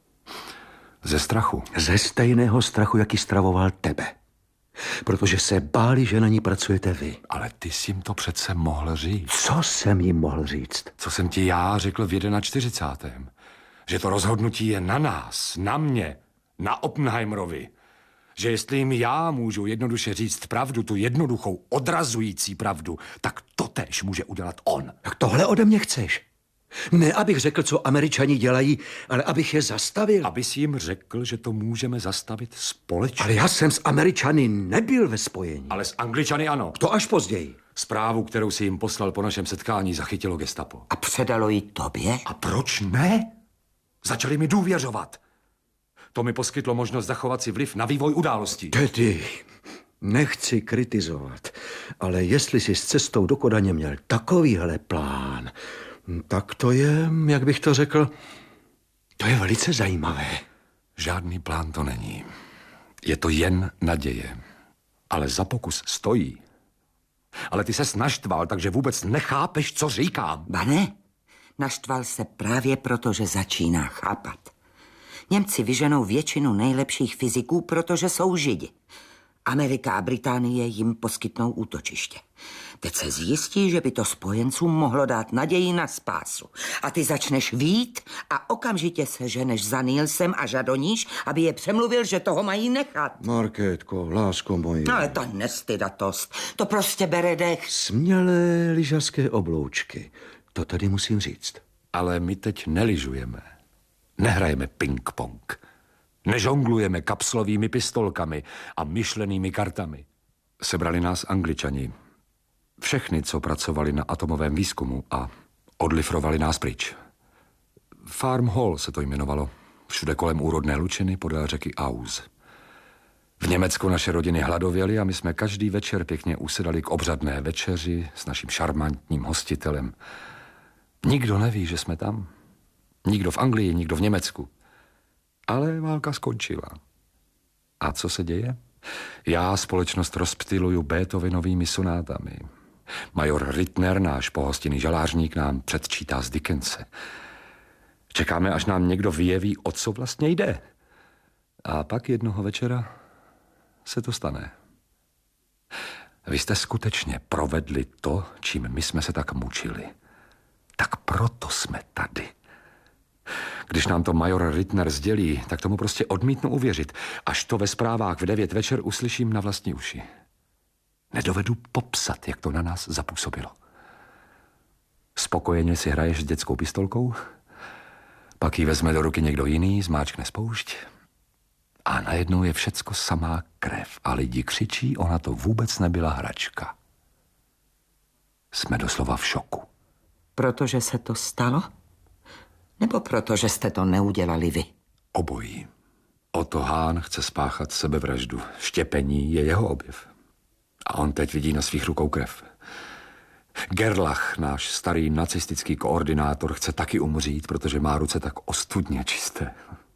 Ze strachu. Ze stejného strachu, jaký stravoval tebe. Protože se báli, že na ní pracujete vy. Ale ty jsi jim to přece mohl říct. Co jsem jim mohl říct? Co jsem ti já řekl v 41. Že to rozhodnutí je na nás, na mě, na Oppenheimerovi. Že jestli jim já můžu jednoduše říct pravdu, tu jednoduchou, odrazující pravdu, tak totéž může udělat on. Tak tohle ode mě chceš? Ne, abych řekl, co Američani dělají, ale abych je zastavil. Abys jim řekl, že to můžeme zastavit společně. Ale já jsem s Američany nebyl ve spojení. Ale s Angličany ano. To až později. Zprávu, kterou si jim poslal po našem setkání, zachytilo gestapo. A předalo ji tobě? A proč ne? Začali mi důvěřovat. To mi poskytlo možnost zachovat si vliv na vývoj událostí. Tedy, nechci kritizovat, ale jestli jsi s cestou do Kodaně měl takovýhle plán, tak to je, jak bych to řekl, to je velice zajímavé. Žádný plán to není. Je to jen naděje. Ale za pokus stojí. Ale ty ses naštval, takže vůbec nechápeš, co říkám. Ba ne, naštval se právě proto, že začíná chápat. Němci vyženou většinu nejlepších fyziků, protože jsou Židi. Amerika a Británie jim poskytnou útočiště. Teď se zjistí, že by to spojencům mohlo dát naději na spásu. A ty začneš vít a okamžitě se ženeš za Nielsem a žadoníš, aby je přemluvil, že toho mají nechat. Markétko, lásko moje. No ale to nestydatost, to prostě bere dech. Smělé lyžařské obloučky, to tady musím říct. Ale my teď neližujeme. Nehrajeme ping-pong. Nežonglujeme kapslovými pistolkami a myšlenými kartami. Sebrali nás Angličani. Všechny, co pracovali na atomovém výzkumu a odlifrovali nás pryč. Farm Hall se to jmenovalo. Všude kolem úrodné lučiny podél řeky Auz. V Německu naše rodiny hladověly a my jsme každý večer pěkně usedali k obřadné večeři s naším šarmantním hostitelem. Nikdo neví, že jsme tam. Nikdo v Anglii, nikdo v Německu. Ale válka skončila. A co se děje? Já společnost rozptyluju Beethovenovými sonátami. Major Rittner, náš pohostinný žalářník, nám předčítá z Dickense. Čekáme, až nám někdo vyjeví, o co vlastně jde. A pak jednoho večera se to stane. Vy jste skutečně provedli to, čím my jsme se tak mučili. Tak proto jsme tady. Když nám to major Rittner sdělí, tak tomu prostě odmítnu uvěřit. Až to ve zprávách v 9 večer uslyším na vlastní uši. Nedovedu popsat, jak to na nás zapůsobilo. Spokojeně si hraješ s dětskou pistolkou, pak ji vezme do ruky někdo jiný, zmáčkne spoušť a najednou je všecko samá krev a lidi křičí, ona to vůbec nebyla hračka. Jsme doslova v šoku. Protože se to stalo? Nebo protože jste to neudělali vy? Obojí. Otto Hahn chce spáchat sebevraždu. Štěpení je jeho objev. A on teď vidí na svých rukou krev. Gerlach, náš starý nacistický koordinátor, chce taky umřít, protože má ruce tak ostudně čisté.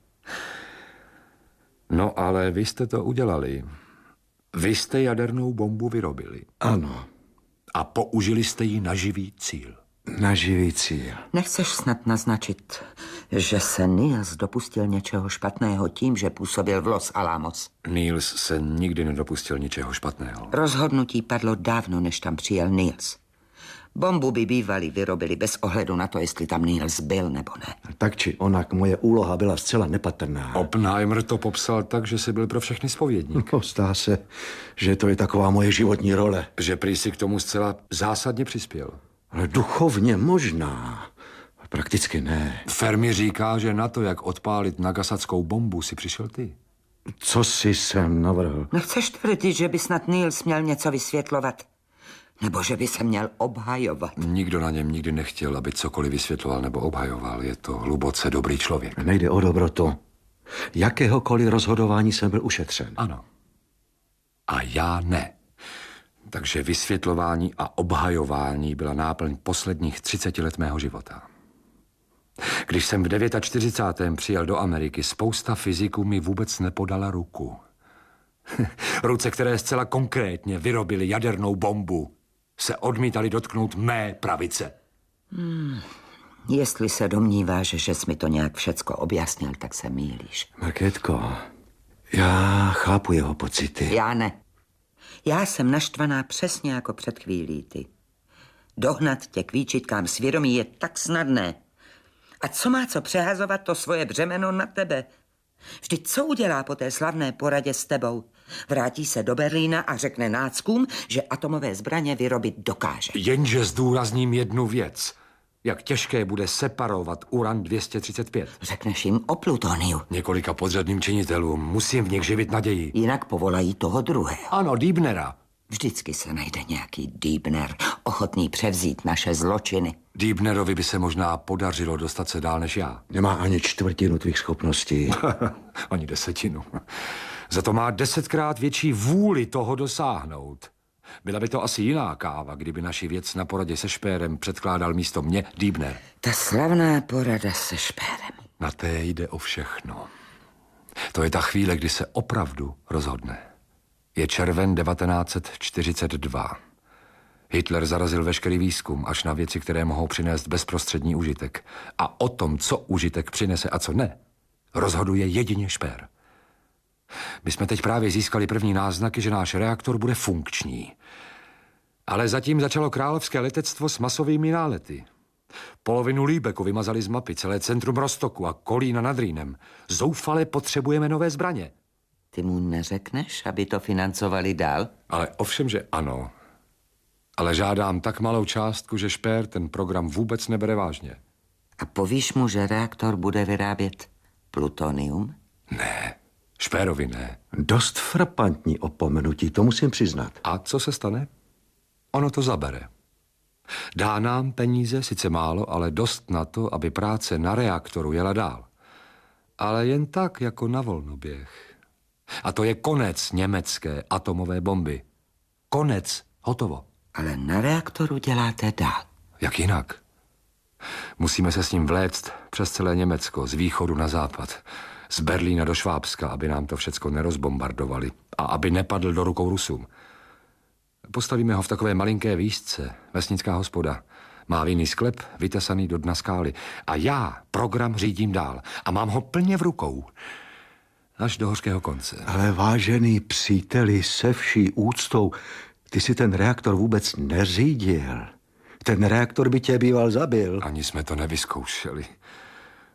No ale vy jste to udělali. Vy jste jadernou bombu vyrobili. Ano. A použili jste ji na živý cíl. Na živý cíl. Nechceš snad naznačit, že se Niels dopustil něčeho špatného tím, že působil v Los Alamos? Niels se nikdy nedopustil ničeho špatného. Rozhodnutí padlo dávno, než tam přijel Niels. Bombu by bývali vyrobili bez ohledu na to, jestli tam Niels byl nebo ne. Tak či onak, moje úloha byla zcela nepatrná. Oppenheimer to popsal tak, že si byl pro všechny zpovědník. No, zdá se, že to je taková moje životní role. Že prý si k tomu zcela zásadně přispěl. Ale duchovně možná. Prakticky ne. Fermi říká, že na to, jak odpálit nagasackou bombu, si přišel ty. Co si sem navrhl? Nechceš tvrdit, že by snad Niels měl něco vysvětlovat? Nebo že by se měl obhajovat? Nikdo na něm nikdy nechtěl, aby cokoliv vysvětloval nebo obhajoval. Je to hluboce dobrý člověk. Nejde o dobrotu. Jakéhokoliv rozhodování jsem byl ušetřen. Ano. A já ne. Takže vysvětlování a obhajování byla náplň posledních 30 let mého života. Když jsem v 49. přijel do Ameriky, spousta fyziků mi vůbec nepodala ruku. Ruce, které zcela konkrétně vyrobily jadernou bombu, se odmítali dotknout mé pravice. Jestli se domníváš, že jsi mi to nějak všecko objasnil, tak se mýlíš. Markétko, já chápu jeho pocity. Já ne. Já jsem naštvaná přesně jako před chvílí ty. Dohnat tě k výčitkám svědomí je tak snadné. A co má co přehazovat to svoje břemeno na tebe? Vždyť co udělá po té slavné poradě s tebou? Vrátí se do Berlína a řekne náckům, že atomové zbraně vyrobit dokáže. Jenže zdůrazním jednu věc. Jak těžké bude separovat uran 235. Řekneš jim o plutoniu. Několika podřadným činitelům. Musím v nich živit naději. Jinak povolají toho druhého. Ano, Diebnera. Vždycky se najde nějaký Diebner, ochotný převzít naše zločiny. Diebnerovi by se možná podařilo dostat se dál než já. Nemá ani čtvrtinu tvých schopností. Ani 10. Za to má 10krát větší vůli toho dosáhnout. Byla by to asi jiná káva, kdyby naši věc na poradě se Špérem předkládal místo mě Diebner. Ta slavná porada se Špérem. Na té jde o všechno. To je ta chvíle, kdy se opravdu rozhodne. Je červen 1942. Hitler zarazil veškerý výzkum až na věci, které mohou přinést bezprostřední užitek. A o tom, co užitek přinese a co ne, rozhoduje jedině Špér. My jsme teď právě získali první náznaky, že náš reaktor bude funkční. Ale zatím začalo královské letectvo s masovými nálety. Polovinu Lübecku vymazali z mapy, celé centrum Rostoku a Kolína nad Rýnem. Zoufale potřebujeme nové zbraně. Ty mu neřekneš, aby to financovali dál? Ale ovšem, že ano. Ale žádám tak malou částku, že Špér ten program vůbec nebere vážně. A povíš mu, že reaktor bude vyrábět plutonium? Ne, Špérovi ne. Dost frapantní opomenutí, to musím přiznat. A co se stane? Ono to zabere. Dá nám peníze, sice málo, ale dost na to, aby práce na reaktoru jela dál. Ale jen tak, jako na volnoběh. A to je konec německé atomové bomby. Konec, hotovo. Ale na reaktoru děláte dál. Jak jinak? Musíme se s ním vléct přes celé Německo, z východu na západ, z Berlína do Švábska, aby nám to všecko nerozbombardovali a aby nepadl do rukou Rusům. Postavíme ho v takové malinké výšce, vesnická hospoda. Má vinný sklep, vytesaný do dna skály. A já program řídím dál a mám ho plně v rukou. Až do hořkého konce. Ale vážený příteli, se vší úctou, ty si ten reaktor vůbec neřídil. Ten reaktor by tě býval zabil. Ani jsme to nevyzkoušeli.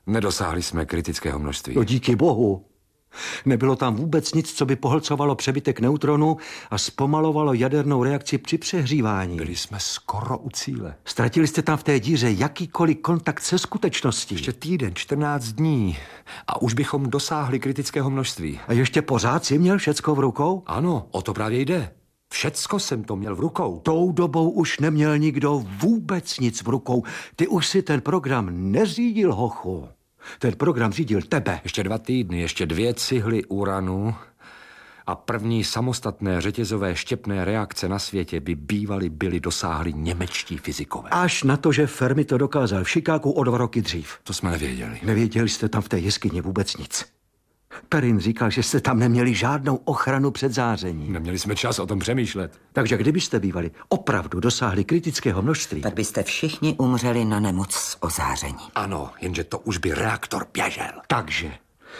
Nedosáhli jsme kritického množství. No díky bohu. Nebylo tam vůbec nic, co by pohlcovalo přebytek neutronů a zpomalovalo jadernou reakci při přehřívání. Byli jsme skoro u cíle. Ztratili jste tam v té díře jakýkoliv kontakt se skutečností. Ještě týden, 14 dní a už bychom dosáhli kritického množství. A ještě pořád si měl všecko v rukou? Ano, o to právě jde. Všecko jsem to měl v rukou. Tou dobou už neměl nikdo vůbec nic v rukou. Ty už si ten program neřídil, hochu. Ten program řídil tebe. Ještě 2 týdny, ještě 2 cihly uranu a první samostatné řetězové štěpné reakce na světě by byly dosáhli němečtí fyzikové. Až na to, že Fermi to dokázal v Chicagu o 2 roky dřív. To jsme nevěděli. Nevěděli jste tam v té jeskyni vůbec nic. Perrin říkal, že jste tam neměli žádnou ochranu před zářením. Neměli jsme čas o tom přemýšlet. Takže kdybyste bývali opravdu dosáhli kritického množství, Tak byste všichni umřeli na nemoc z ozáření. Ano, jenže to už by reaktor běžel. takže...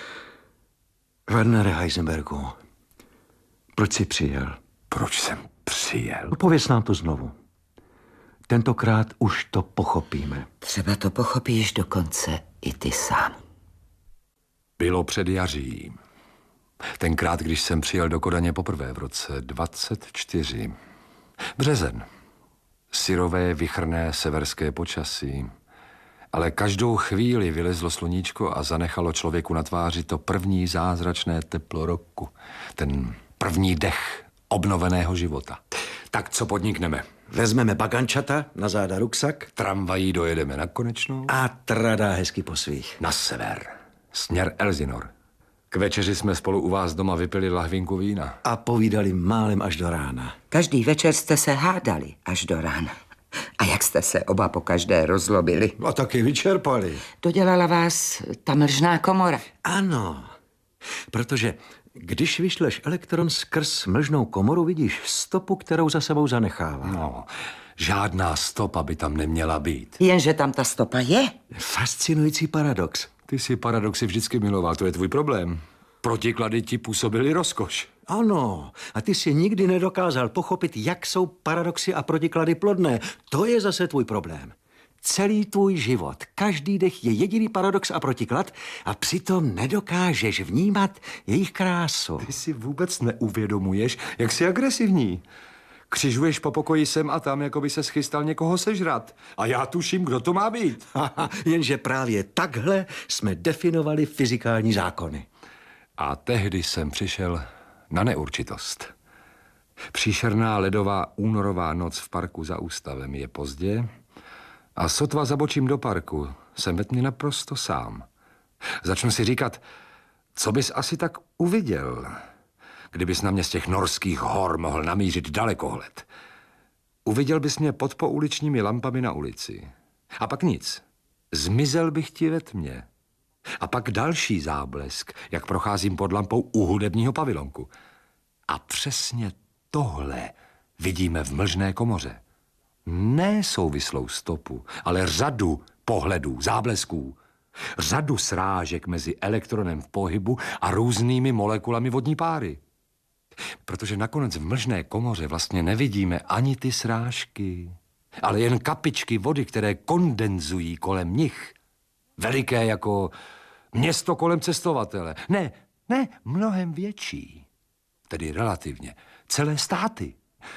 Wernere Heisenbergu, proč jsi přijel? Proč jsem přijel? Pověz nám to znovu. Tentokrát už to pochopíme. Třeba to pochopíš dokonce i ty sám. Bylo před jařím. Tenkrát, když jsem přijel do Kodaně poprvé v roce 24. Březen. Syrové, vichrné severské počasí. Ale každou chvíli vylezlo sluníčko a zanechalo člověku na tváři to první zázračné teplo roku. Ten první dech obnoveného života. Tak co podnikneme? Vezmeme bagančata, na záda ruksak Tramvají dojedeme na Konečnou. a tradá hezky po svých. Na sever. Směr Elsinor. K večeři jsme spolu u vás doma vypili lahvinku vína. A povídali málem až do rána. Každý večer jste se hádali až do rána. A jak jste se oba po každé rozlobili. A taky vyčerpali. Dodělala vás ta mlžná komora. Ano, protože když vyšleš elektron skrz mlžnou komoru, vidíš stopu, kterou za sebou zanechává. No, žádná stopa by tam neměla být. Jenže tam ta stopa je. Fascinující paradox. Ty si paradoxy vždycky miloval, to je tvůj problém. Protiklady ti působily rozkoš. Ano, a ty si nikdy nedokázal pochopit, jak jsou paradoxy a protiklady plodné. To je zase tvůj problém. Celý tvůj život, každý dech je jediný paradox a protiklad a přitom nedokážeš vnímat jejich krásu. Ty si vůbec neuvědomuješ, jak jsi agresivní. Křižuješ po pokoji sem a tam, jako by se schystal někoho sežrat. A já tuším, kdo to má být. Jenže právě takhle jsme definovali fyzikální zákony. A tehdy jsem přišel na neurčitost. Příšerná ledová únorová noc v parku za ústavem, je pozdě a sotva zabočím do parku, jsem ve tmě naprosto sám. Začnu si říkat, co bys asi tak uviděl, kdybys na mě z těch norských hor mohl namířit dalekohled. Uviděl bys mě pod pouličními lampami na ulici. A pak nic. Zmizel bych ti ve tmě. A pak další záblesk, jak procházím pod lampou u hudebního pavilonku. A přesně tohle vidíme v mlžné komoře. Ne souvislou stopu, ale řadu pohledů, záblesků. Řadu srážek mezi elektronem v pohybu a různými molekulami vodní páry. Protože nakonec v mlžné komoře vlastně nevidíme ani ty srážky, ale jen kapičky vody, které kondenzují kolem nich. Veliké jako město kolem cestovatele. Ne, mnohem větší. Tedy relativně. Celé státy.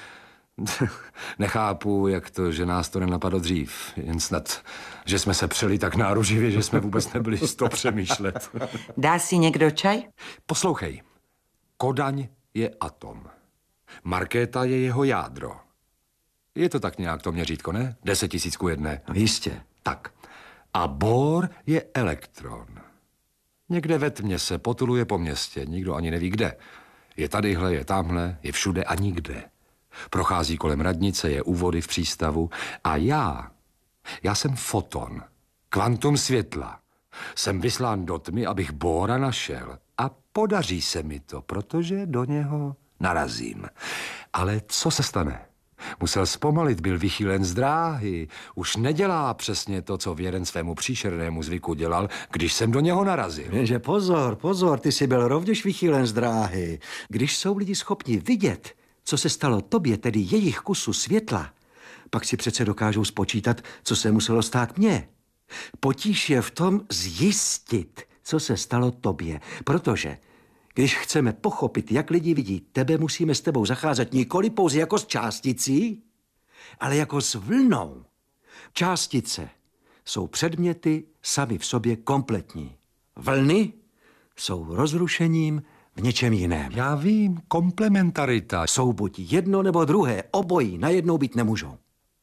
Nechápu, jak to, že nás to nenapadlo dřív. Jen snad, že jsme se přeli tak náruživě, že jsme vůbec nebyli z toho přemýšlet. Dá si někdo čaj? Poslouchej. Kodaň je atom. Markéta je jeho jádro. Je to tak nějak to měřítko, ne? 10 000 ku 1. No jistě. Tak. A bor je elektron. Někde ve tmě se potuluje po městě, nikdo ani neví kde. Je tadyhle, je tamhle, je všude a nikde. Prochází kolem radnice, je u vody v přístavu. A já jsem foton, kvantum světla. Jsem vyslán do tmy, abych bora našel. A podaří se mi to, protože do něho narazím. Ale co se stane? Musel zpomalit, byl vychýlen z dráhy. Už nedělá přesně to, co věren svému příšernému zvyku dělal, když jsem do něho narazil. Jenže pozor, ty jsi byl rovněž vychýlen z dráhy. Když jsou lidi schopni vidět, co se stalo tobě, tedy jejich kusu světla, pak si přece dokážou spočítat, co se muselo stát mně. Potíž je v tom zjistit, co se stalo tobě. Protože když chceme pochopit, jak lidi vidí tebe, musíme s tebou zacházet nikoli pouze jako s částicí, ale jako s vlnou. Částice jsou předměty sami v sobě kompletní. Vlny jsou rozrušením v něčem jiném. Já vím, komplementarita. Jsou buď jedno nebo druhé, obojí najednou být nemůžou.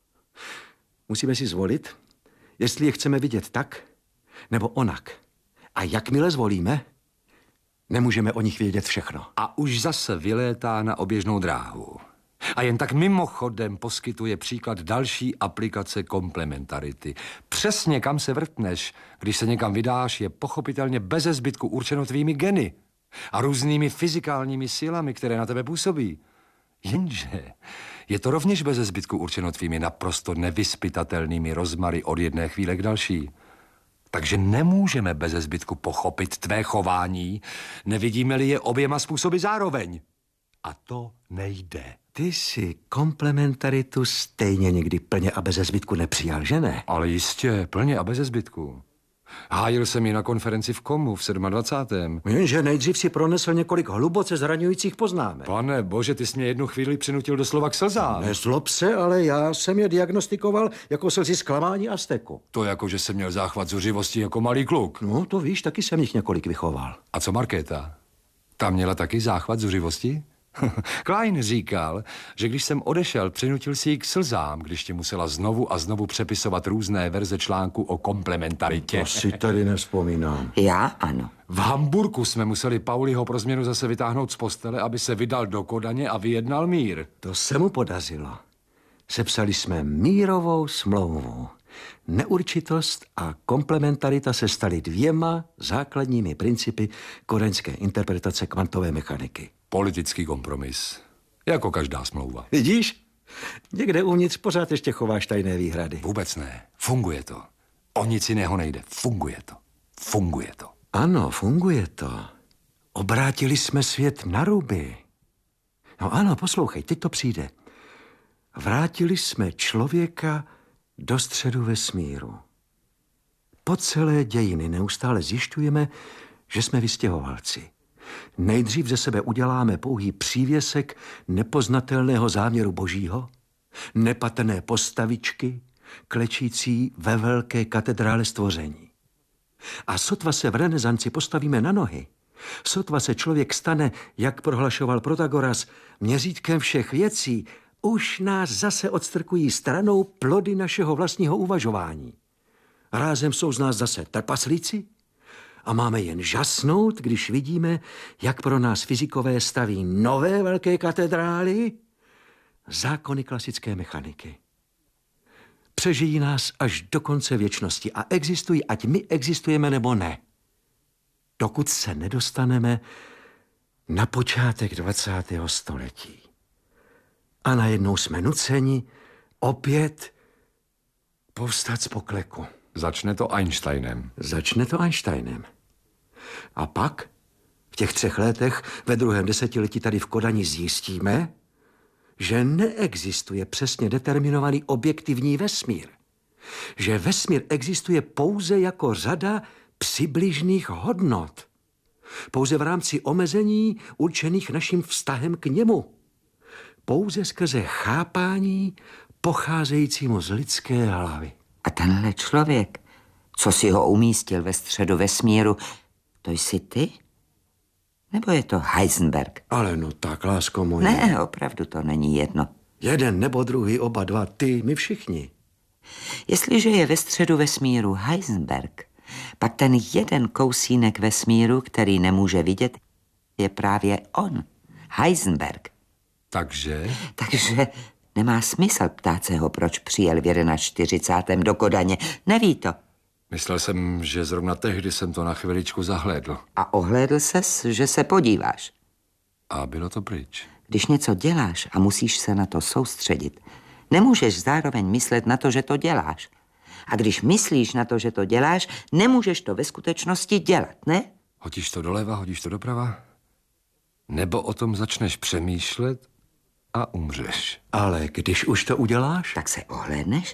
Musíme si zvolit, jestli je chceme vidět tak nebo onak. A jakmile zvolíme, nemůžeme o nich vědět všechno. A už zase vylétá na oběžnou dráhu. A jen tak mimochodem poskytuje příklad další aplikace komplementarity. Přesně kam se vrtneš, když se někam vydáš, je pochopitelně beze zbytku určeno tvými geny a různými fyzikálními silami, které na tebe působí. Jenže je to rovněž beze zbytku určeno tvými naprosto nevyzpytatelnými rozmary od jedné chvíle k další. Takže nemůžeme beze zbytku pochopit tvé chování, nevidíme-li je oběma způsoby zároveň. A to nejde. Ty si komplementaritu stejně někdy plně a beze zbytku nepřijal, že ne? Ale jistě, plně a beze zbytku. Hájil jsem ji na konferenci v Komu v 27. Jenže nejdřív si pronesl několik hluboce zraňujících poznámek. Pane bože, ty jsi mě jednu chvíli přinutil doslova k slzám. Nezlob se, ale já jsem je diagnostikoval jako slzy zklamání a steku. To jako, že jsem měl záchvat zuřivosti jako malý kluk. No, to víš, taky jsem jich několik vychoval. A co Markéta? Ta měla taky záchvat zuřivosti? Klein říkal, že když jsem odešel, přinutil si ji k slzám, když ti musela znovu a znovu přepisovat různé verze článku o komplementaritě. To si tady nevzpomínám. Já ano. V Hamburku jsme museli Pauliho pro změnu zase vytáhnout z postele, aby se vydal do Kodaně a vyjednal mír. To se mu podařilo. Sepsali jsme mírovou smlouvu. Neurčitost a komplementarita se staly dvěma základními principy kodaňské interpretace kvantové mechaniky. Politický kompromis. Jako každá smlouva. Vidíš? Někde uvnitř pořád ještě chováš tajné výhrady. Vůbec ne. Funguje to. O nic jiného nejde. Funguje to. Funguje to. Ano, funguje to. Obrátili jsme svět na ruby. No ano, poslouchej, teď to přijde. Vrátili jsme člověka do středu vesmíru. Po celé dějiny neustále zjišťujeme, že jsme vystěhovalci. Nejdřív ze sebe uděláme pouhý přívěsek nepoznatelného záměru božího, nepatrné postavičky, klečící ve velké katedrále stvoření. A sotva se v renesanci postavíme na nohy, sotva se člověk stane, jak prohlašoval Protagoras, měřítkem všech věcí, už nás zase odstrkují stranou plody našeho vlastního uvažování. Rázem jsou z nás zase trpaslíci a máme jen žasnout, když vidíme, jak pro nás fyzikové staví nové velké katedrály, zákony klasické mechaniky. Přežijí nás až do konce věčnosti a existují, ať my existujeme nebo ne. Dokud se nedostaneme na počátek 20. století. A najednou jsme nuceni opět povstat z pokleku. Začne to Einsteinem. Začne to Einsteinem. A pak v těch 3 letech ve 2. desetiletí tady v Kodani zjistíme, že neexistuje přesně determinovaný objektivní vesmír. Že vesmír existuje pouze jako řada přibližných hodnot. Pouze v rámci omezení určených naším vztahem k němu. Pouze skrze chápání pocházejícímu z lidské hlavy. A tenhle člověk, co si ho umístil ve středu vesmíru, to jsi ty? Nebo je to Heisenberg? Ale no tak, lásko moje. Ne, opravdu to není jedno. Jeden nebo druhý, oba dva, ty, my všichni. Jestliže je ve středu vesmíru Heisenberg, pak ten jeden kousínek vesmíru, který nemůže vidět, je právě on, Heisenberg. Takže Takže nemá smysl ptát se ho, proč přijel v 41. do Kodaně. Neví to. myslel jsem, že zrovna tehdy jsem to na chviličku zahlédl. A ohlédl ses, že se podíváš. A bylo to pryč. Když něco děláš a musíš se na to soustředit, nemůžeš zároveň myslet na to, že to děláš. A když myslíš na to, že to děláš, nemůžeš to ve skutečnosti dělat, ne? Hodíš to doleva, hodíš to doprava? Nebo o tom začneš přemýšlet a umřeš. Ale když už to uděláš? Tak se ohlédneš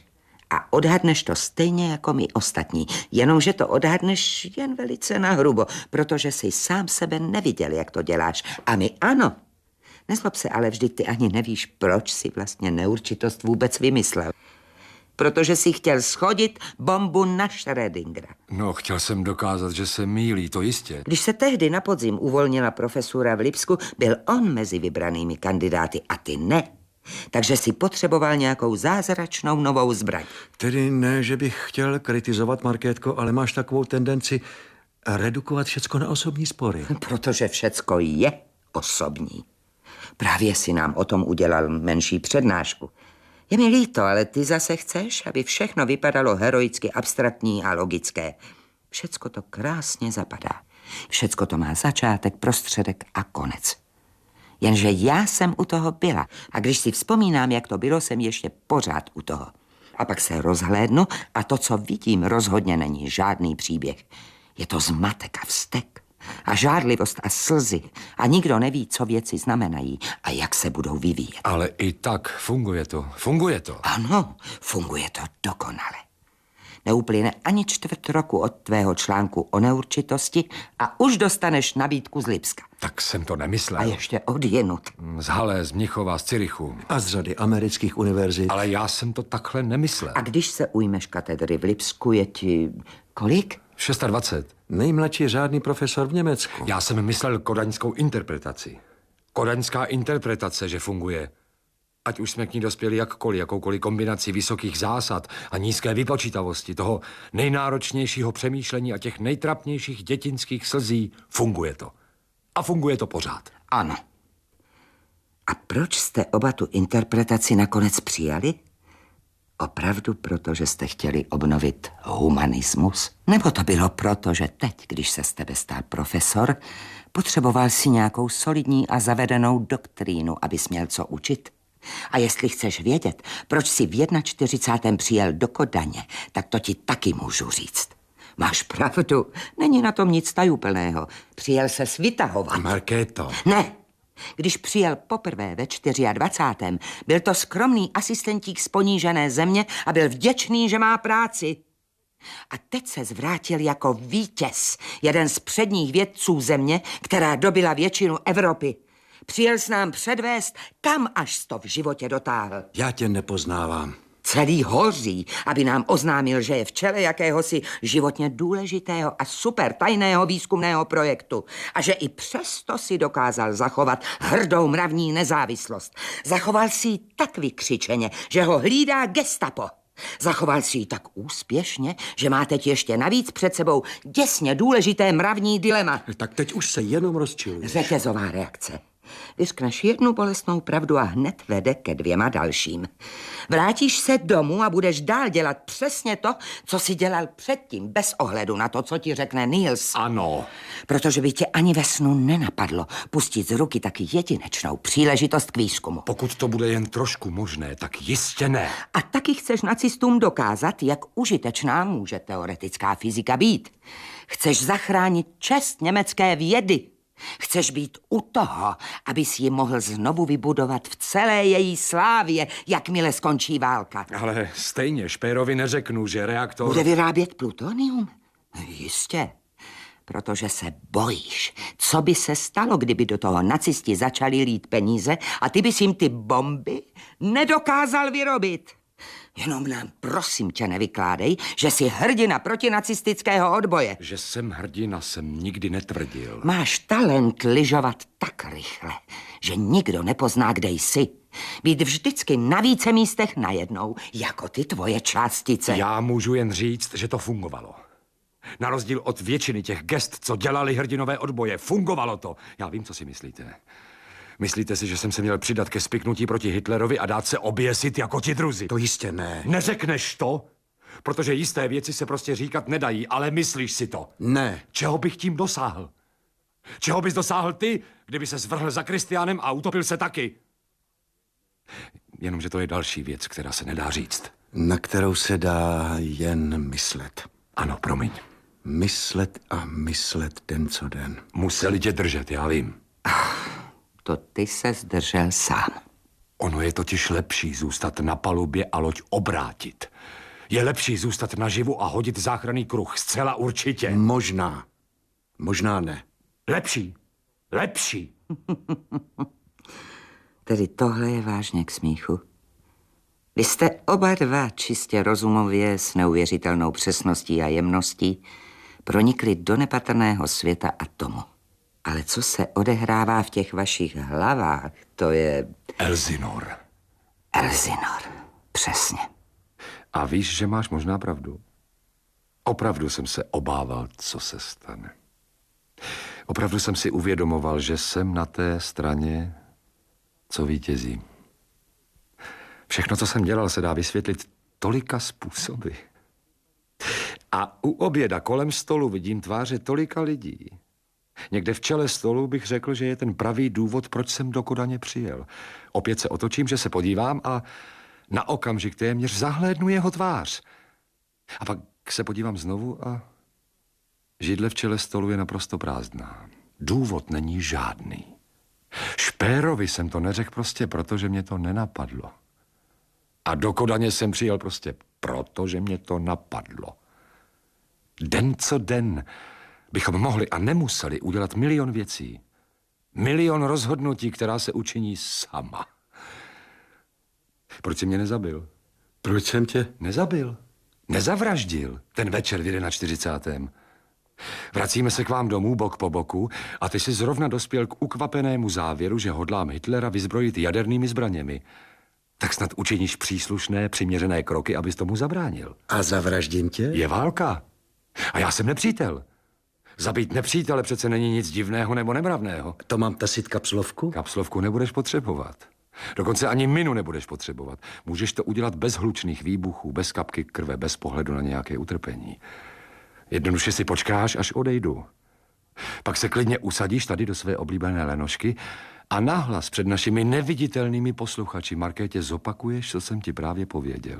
A odhadneš to stejně jako my ostatní, jenomže to odhadneš jen velice nahrubo, protože jsi sám sebe neviděl, jak to děláš. A my ano. Nezlob se, ale vždyť ty ani nevíš, proč si vlastně neurčitost vůbec vymyslel. Protože si chtěl schodit bombu na Schrödingera. No, chtěl jsem dokázat, že se mýlí, to jistě. Když se tehdy na podzim uvolnila profesura v Lipsku, byl on mezi vybranými kandidáty a ty ne. Takže si potřeboval nějakou zázračnou novou zbraň. Tedy ne, že bych chtěl kritizovat, Markétko, ale máš takovou tendenci redukovat všecko na osobní spory. Protože všecko je osobní. Právě si nám o tom udělal menší přednášku. Je mi líto, ale ty zase chceš, aby všechno vypadalo heroicky abstraktní a logické. Všecko to krásně zapadá. Všecko to má začátek, prostředek a konec. Jenže já jsem u toho byla. A když si vzpomínám, jak to bylo, jsem ještě pořád u toho. A pak se rozhlédnu a to, co vidím, rozhodně není žádný příběh. Je to zmatek a vztek. A žárlivost a slzy. A nikdo neví, co věci znamenají a jak se budou vyvíjet. Ale i tak funguje to. Funguje to. Ano, funguje to dokonale. Neuplyne ani čtvrt roku od tvého článku o neurčitosti a už dostaneš nabídku z Lipska. Tak jsem to nemyslel. A ještě odjenut. Z Halle, z Mnichova, z Curychu. A z řady amerických univerzit. Ale já jsem to takhle nemyslel. A když se ujmeš katedry v Lipsku, je ti kolik? 26. Nejmladší řádný profesor v Německu. Já jsem myslel kodaňskou interpretaci. Kodaňská interpretace, že funguje. Ať už jsme k ní dospěli jakoukoliv kombinací vysokých zásad a nízké vypočítavosti, toho nejnáročnějšího přemýšlení a těch nejtrapnějších dětinských slzí, funguje to. A funguje to pořád. Ano. A proč jste oba tu interpretaci nakonec přijali? Opravdu proto, že jste chtěli obnovit humanismus? Nebo to bylo proto, že teď, když se z tebe stal profesor, potřeboval si nějakou solidní a zavedenou doktrínu, abys měl co učit? A jestli chceš vědět, proč si v 41. přijel do Kodaně, tak to ti taky můžu říct. Máš pravdu, není na tom nic tajuplného. Přijel se vytahovat. Markéto. Ne, když přijel poprvé ve 24. byl to skromný asistentík z ponížené země a byl vděčný, že má práci. A teď se zvrátil jako vítěz, jeden z předních vědců země, která dobila většinu Evropy. Přijel s nám předvést, kam až to v životě dotáhl. Já tě nepoznávám. Celý hoří, aby nám oznámil, že je v čele jakéhosi životně důležitého a super tajného výzkumného projektu a že i přesto si dokázal zachovat hrdou mravní nezávislost. Zachoval si ji tak vykřičeně, že ho hlídá gestapo. Zachoval si ji tak úspěšně, že má teď ještě navíc před sebou děsně důležité mravní dilema. Tak teď už se jenom rozčiluješ. Řetězová reakce. Vyřkneš jednu bolestnou pravdu a hned vede ke 2 dalším. Vrátíš se domů a budeš dál dělat přesně to, co jsi dělal předtím, bez ohledu na to, co ti řekne Niels. Ano. Protože by tě ani ve snu nenapadlo pustit z ruky taky jedinečnou příležitost k výzkumu. Pokud to bude jen trošku možné, tak jistě ne. A taky chceš nacistům dokázat, jak užitečná může teoretická fyzika být. Chceš zachránit čest německé vědy. Chceš být u toho, abys ji mohl znovu vybudovat v celé její slávě, jakmile skončí válka. Ale stejně Špérovi neřeknu, že reaktor... Bude vyrábět plutonium? Jistě. Protože se bojíš, co by se stalo, kdyby do toho nacisti začali lít peníze a ty bys jim ty bomby nedokázal vyrobit. Jenom nám prosím tě nevykládej, že jsi hrdina protinacistického odboje. Že jsem hrdina, jsem nikdy netvrdil. Máš talent lyžovat tak rychle, že nikdo nepozná, kde jsi. Být vždycky na více místech najednou, jako ty tvoje částice. Já můžu jen říct, že to fungovalo. Na rozdíl od většiny těch gest, co dělali hrdinové odboje, fungovalo to. Já vím, co si myslíte. Myslíte si, že jsem se měl přidat ke spiknutí proti Hitlerovi a dát se oběsit jako ti druzi? To jistě ne. Neřekneš to? Protože jisté věci se prostě říkat nedají, ale myslíš si to. Ne. Čeho bych tím dosáhl? Čeho bys dosáhl ty, kdyby se zvrhl za Kristiánem a utopil se taky? Jenomže to je další věc, která se nedá říct. Na kterou se dá jen myslet. Ano, promiň. Myslet a myslet den co den. Museli tě držet, já vím. To ty se zdržel sám. Ono je totiž lepší zůstat na palubě a loď obrátit, Je lepší zůstat naživu a hodit záchranný kruh, zcela určitě. Možná. Možná ne. Lepší. Lepší. Tedy tohle je vážně k smíchu. Vy jste oba dva čistě rozumově s neuvěřitelnou přesností a jemností pronikli do nepatrného světa atomu. Ale co se odehrává v těch vašich hlavách, to je... Elsinor. Elsinor, přesně. A víš, že máš možná pravdu. Opravdu jsem se obával, co se stane. Opravdu jsem si uvědomoval, že jsem na té straně, co vítězí. Všechno, co jsem dělal, se dá vysvětlit tolika způsoby. A u oběda kolem stolu vidím tváře tolika lidí. Někde v čele stolu bych řekl, že je ten pravý důvod, proč jsem do Kodaně přijel. Opět se otočím, že se podívám a na okamžik téměř zahlédnu jeho tvář. A pak se podívám znovu a židle v čele stolu je naprosto prázdná. Důvod není žádný. Špérovi jsem to neřekl prostě proto, že mě to nenapadlo. A do Kodaně jsem přijel prostě proto, že mě to napadlo. Den co den bychom mohli a nemuseli udělat milion věcí. Milion rozhodnutí, která se učiní sama. Proč jsi mě nezabil? Proč jsem tě? Nezabil. Nezavraždil ten večer v 41. Vracíme se k vám domů bok po boku a ty jsi zrovna dospěl k ukvapenému závěru, že hodlám Hitlera vyzbrojit jadernými zbraněmi. Tak snad učiníš příslušné, přiměřené kroky, abys tomu zabránil. A zavraždím tě? Je válka. A já jsem nepřítel. Zabít nepřítele přece není nic divného nebo nemravného. To mám tasit kapslovku? Kapslovku nebudeš potřebovat. Dokonce ani minu nebudeš potřebovat. Můžeš to udělat bez hlučných výbuchů, bez kapky krve, bez pohledu na nějaké utrpení. Jednoduše si počkáš, až odejdu. Pak se klidně usadíš tady do své oblíbené lenošky a nahlas před našimi neviditelnými posluchači Markétě zopakuješ, co jsem ti právě pověděl.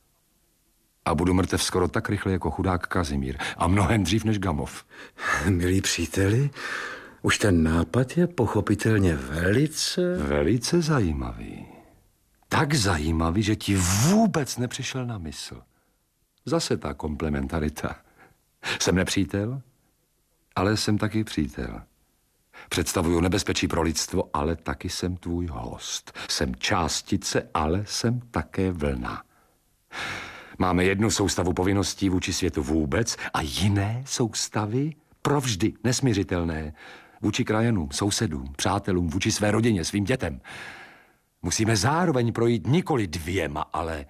A budu mrtev skoro tak rychle jako chudák Kazimír a mnohem dřív než Gamov. Milí příteli, už ten nápad je pochopitelně Velice zajímavý. Tak zajímavý, že ti vůbec nepřišel na mysl. Zase ta komplementarita. Jsem nepřítel, ale jsem taky přítel. Představuju nebezpečí pro lidstvo, ale taky jsem tvůj host. Jsem částice, ale jsem také vlna. Máme jednu soustavu povinností vůči světu vůbec a jiné soustavy provždy nesmiřitelné. Vůči krajanům, sousedům, přátelům, vůči své rodině, svým dětem. Musíme zároveň projít nikoli 2, ale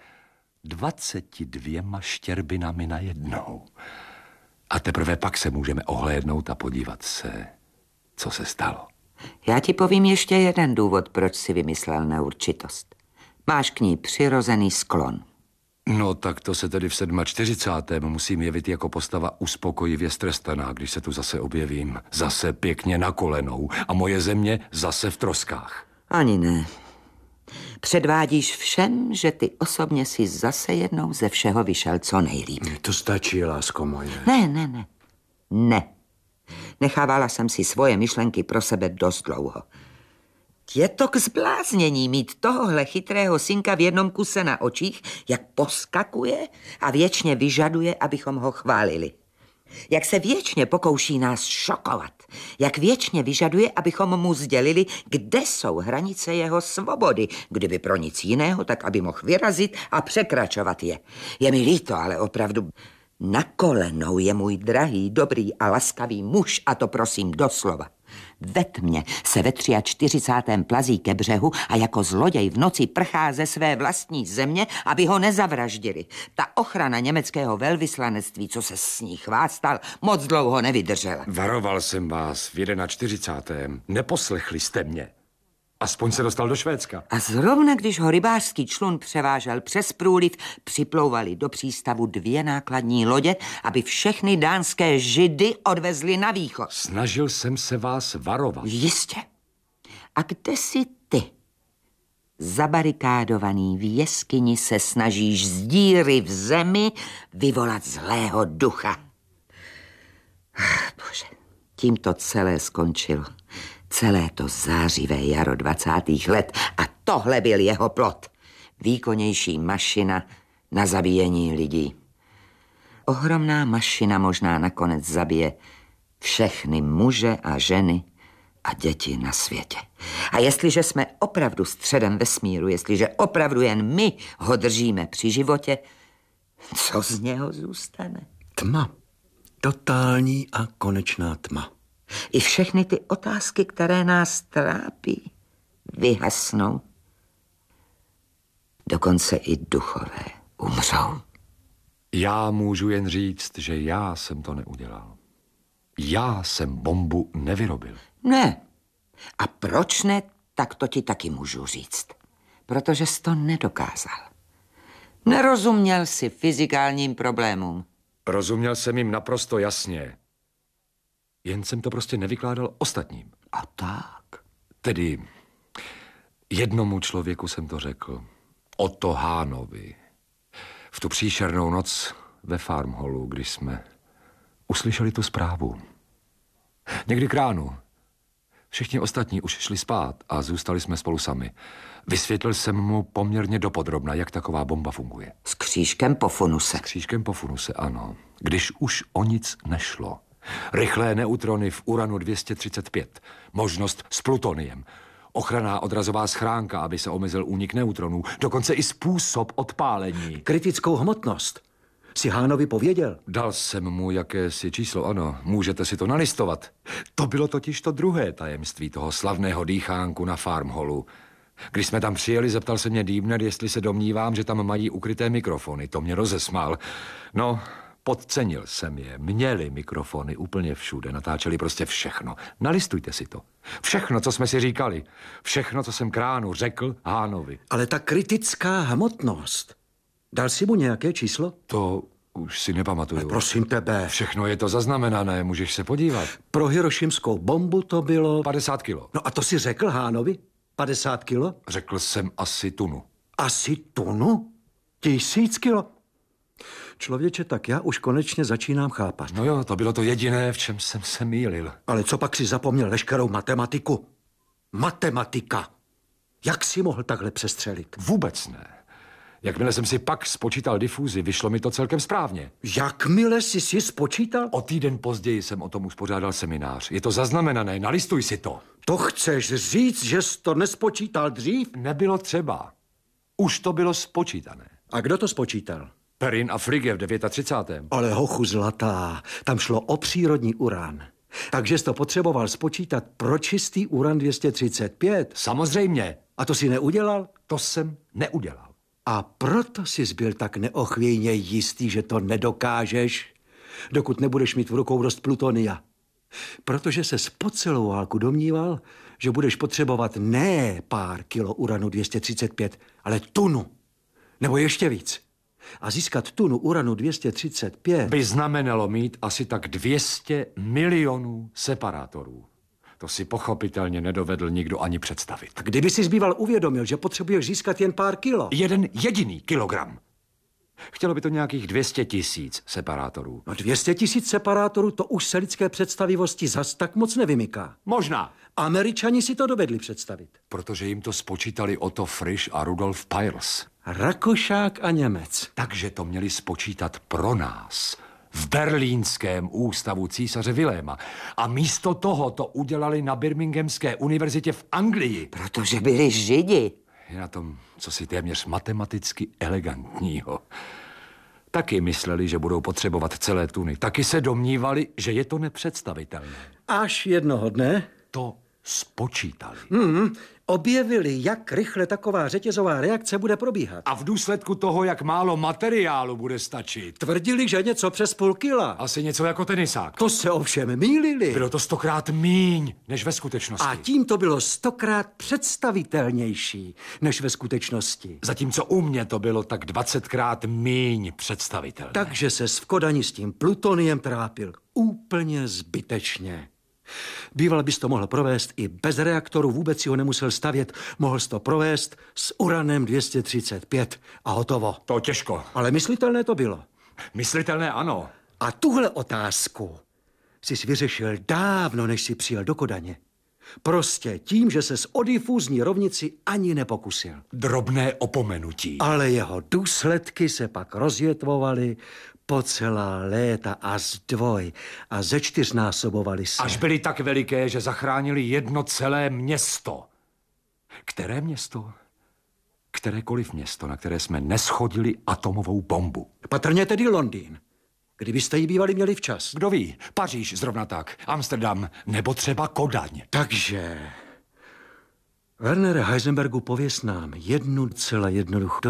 22 štěrbinami najednou. A teprve pak se můžeme ohlédnout a podívat se, co se stalo. Já ti povím ještě jeden důvod, proč si vymyslel neurčitost. Máš k ní přirozený sklon. No tak to se tedy v 47. musím jevit jako postava uspokojivě strestaná, když se tu zase objevím. Zase pěkně na kolenou a moje země zase v troskách. Ani ne. Předvádíš všem, že ty osobně si zase jednou ze všeho vyšel co nejlíp. To stačí, lásko moje. Ne. Nechávala jsem si svoje myšlenky pro sebe dost dlouho. Je to k zbláznění mít tohohle chytrého synka v jednom kuse na očích, jak poskakuje a věčně vyžaduje, abychom ho chválili. Jak se věčně pokouší nás šokovat. Jak věčně vyžaduje, abychom mu sdělili, kde jsou hranice jeho svobody. Kdyby pro nic jiného, tak aby mohl vyrazit a překračovat je. Je mi líto, ale opravdu na kolenou je můj drahý, dobrý a laskavý muž, a to prosím doslova. Ve tmě se ve 43. plazí ke břehu a jako zloděj v noci prchá ze své vlastní země, aby ho nezavraždili. Ta ochrana německého velvyslanectví, co se s ní chvástal, moc dlouho nevydržela. Varoval jsem vás v 41. Neposlechli jste mě. Aspoň se dostal do Švédska. A zrovna když ho rybářský člun převážel přes průliv, připlouvali do přístavu 2 nákladní lodě, aby všechny dánské židy odvezli na východ. Snažil jsem se vás varovat. Jistě. A kde jsi ty? Zabarikádovaný v jeskyni se snažíš z díry v zemi vyvolat zlého ducha. Bože, tím to celé skončilo. Celé to zářivé jaro 20. let a tohle byl jeho plot. Výkonnější mašina, na zabíjení lidí. Ohromná mašina možná nakonec zabije všechny muže a ženy a děti na světě. A jestliže jsme opravdu středem vesmíru, jestliže opravdu jen my ho držíme při životě, co z něho zůstane? Tma. Totální a konečná tma. I všechny ty otázky, které nás trápí, vyhasnou. Dokonce i duchové umřou. Já můžu jen říct, že já jsem to neudělal. Já jsem bombu nevyrobil. Ne. A proč ne, tak to ti taky můžu říct. Protože jsi to nedokázal. Nerozuměl jsi fyzikálním problémům. Rozuměl jsem jim naprosto jasně. Jen jsem to prostě nevykládal ostatním. A tak? Tedy jednomu člověku jsem to řekl. Otto Hahnovi. V tu příšernou noc ve Farmhallu, když jsme uslyšeli tu zprávu. Někdy k ránu. Všichni ostatní už šli spát a zůstali jsme spolu sami. Vysvětlil jsem mu poměrně dopodrobna, jak taková bomba funguje. S křížkem po funuse. S křížkem po funuse, ano. Když už o nic nešlo. Rychlé neutrony v uranu 235. Možnost s plutoniem. Ochranná odrazová schránka, aby se omezil únik neutronů. Dokonce i způsob odpálení. Kritickou hmotnost. Si Hahnovi pověděl? Dal jsem mu jakési číslo, ano. Můžete si to nalistovat. To bylo totiž to druhé tajemství toho slavného dýchánku na Farmhallu. Když jsme tam přijeli, zeptal se mě Dýbner, jestli se domnívám, že tam mají ukryté mikrofony. To mě rozesmál. No, podcenil jsem je. Měli mikrofony úplně všude. Natáčeli prostě všechno. Nalistujte si to. Všechno, co jsme si říkali. Všechno, co jsem Kránu řekl Hahnovi. Ale ta kritická hmotnost. Dal si mu nějaké číslo? To už si nepamatuju. Prosím tebe. Všechno je to zaznamenané, můžeš se podívat. Pro hirošimskou bombu to bylo... 50 kilo. No a to si řekl Hahnovi? 50 kilo? Řekl jsem asi tunu. Asi tunu? 1000 kilo? Člověče, tak já už konečně začínám chápat. No jo, to bylo to jediné, v čem jsem se mýlil. Ale co pak si zapomněl veškerou matematiku? Matematika. Jak si mohl takhle přestřelit? Vůbec ne. Jakmile jsem si pak spočítal difuzi, vyšlo mi to celkem správně. Jakmile jsi si spočítal? O týden později jsem o tom uspořádal seminář. Je to zaznamenané, nalistuj si to. To chceš říct, že jsi to nespočítal dřív? Nebylo třeba. Už to bylo spočítané. A kdo to spočítal? Perrin a Frege v 39. Ale hochu zlatá, tam šlo o přírodní uran. Takže jsi to potřeboval spočítat pro čistý uran 235. Samozřejmě. A to si neudělal? To jsem neudělal. A proto jsi byl tak neochvějně jistý, že to nedokážeš, dokud nebudeš mít v rukou dost plutonia. Protože ses po celou válku domníval, že budeš potřebovat ne pár kilo uranu 235, ale tunu. Nebo ještě víc. A získat tunu uranu 235 by znamenalo mít asi tak 200 milionů separátorů. To si pochopitelně nedovedl nikdo ani představit. A kdyby si zbýval uvědomil, že potřebuješ získat jen pár kilo? Jeden jediný kilogram. Chtělo by to nějakých 200 000 separátorů. No 200 000 separátorů, to už se lidské představivosti zas tak moc nevymyká. Možná. Američani si to dovedli představit. Protože jim to spočítali Otto Frisch a Rudolf Peierls. Rakošák a Němec. Takže to měli spočítat pro nás. V berlínském ústavu císaře Viléma. A místo toho to udělali na Birminghamské univerzitě v Anglii. Protože byli Židi. Je na tom, co si téměř matematicky elegantního. Taky mysleli, že budou potřebovat celé tuny. Taky se domnívali, že je to nepředstavitelné. Až jednoho dne To spočítali. objevili, jak rychle taková řetězová reakce bude probíhat. A v důsledku toho, jak málo materiálu bude stačit. Tvrdili, že něco přes půl kila. Asi něco jako tenisák. To se ovšem mýlili. Bylo to 100krát míň, než ve skutečnosti. A tím to bylo 100krát představitelnější, než ve skutečnosti. Zatímco u mě to bylo tak 20krát míň představitelné. Takže se v Kodani s tím plutoniem trápil úplně zbytečně. Býval bys to mohl provést i bez reaktoru, vůbec si ho nemusel stavět. Mohl jsi to provést s uranem 235 a hotovo. To těžko. Ale myslitelné to bylo. Myslitelné ano. A tuhle otázku jsi vyřešil dávno, než jsi přijel do Kodaně. Prostě tím, že se o difúzní rovnici ani nepokusil. Drobné opomenutí. Ale jeho důsledky se pak rozvětvovaly po celá léta a zdvoj a zečtyřnásobovaly se. Až byly tak veliké, že zachránili jedno celé město. Které město? Kterékoliv město, na které jsme neschodili atomovou bombu. Patrně tedy Londýn. Kdybyste ji bývali měli včas. Kdo ví, Paříž zrovna tak, Amsterdam, nebo třeba Kodaň. Takže, Wernere Heisenbergu, pověz nám jednu celé jednoduchou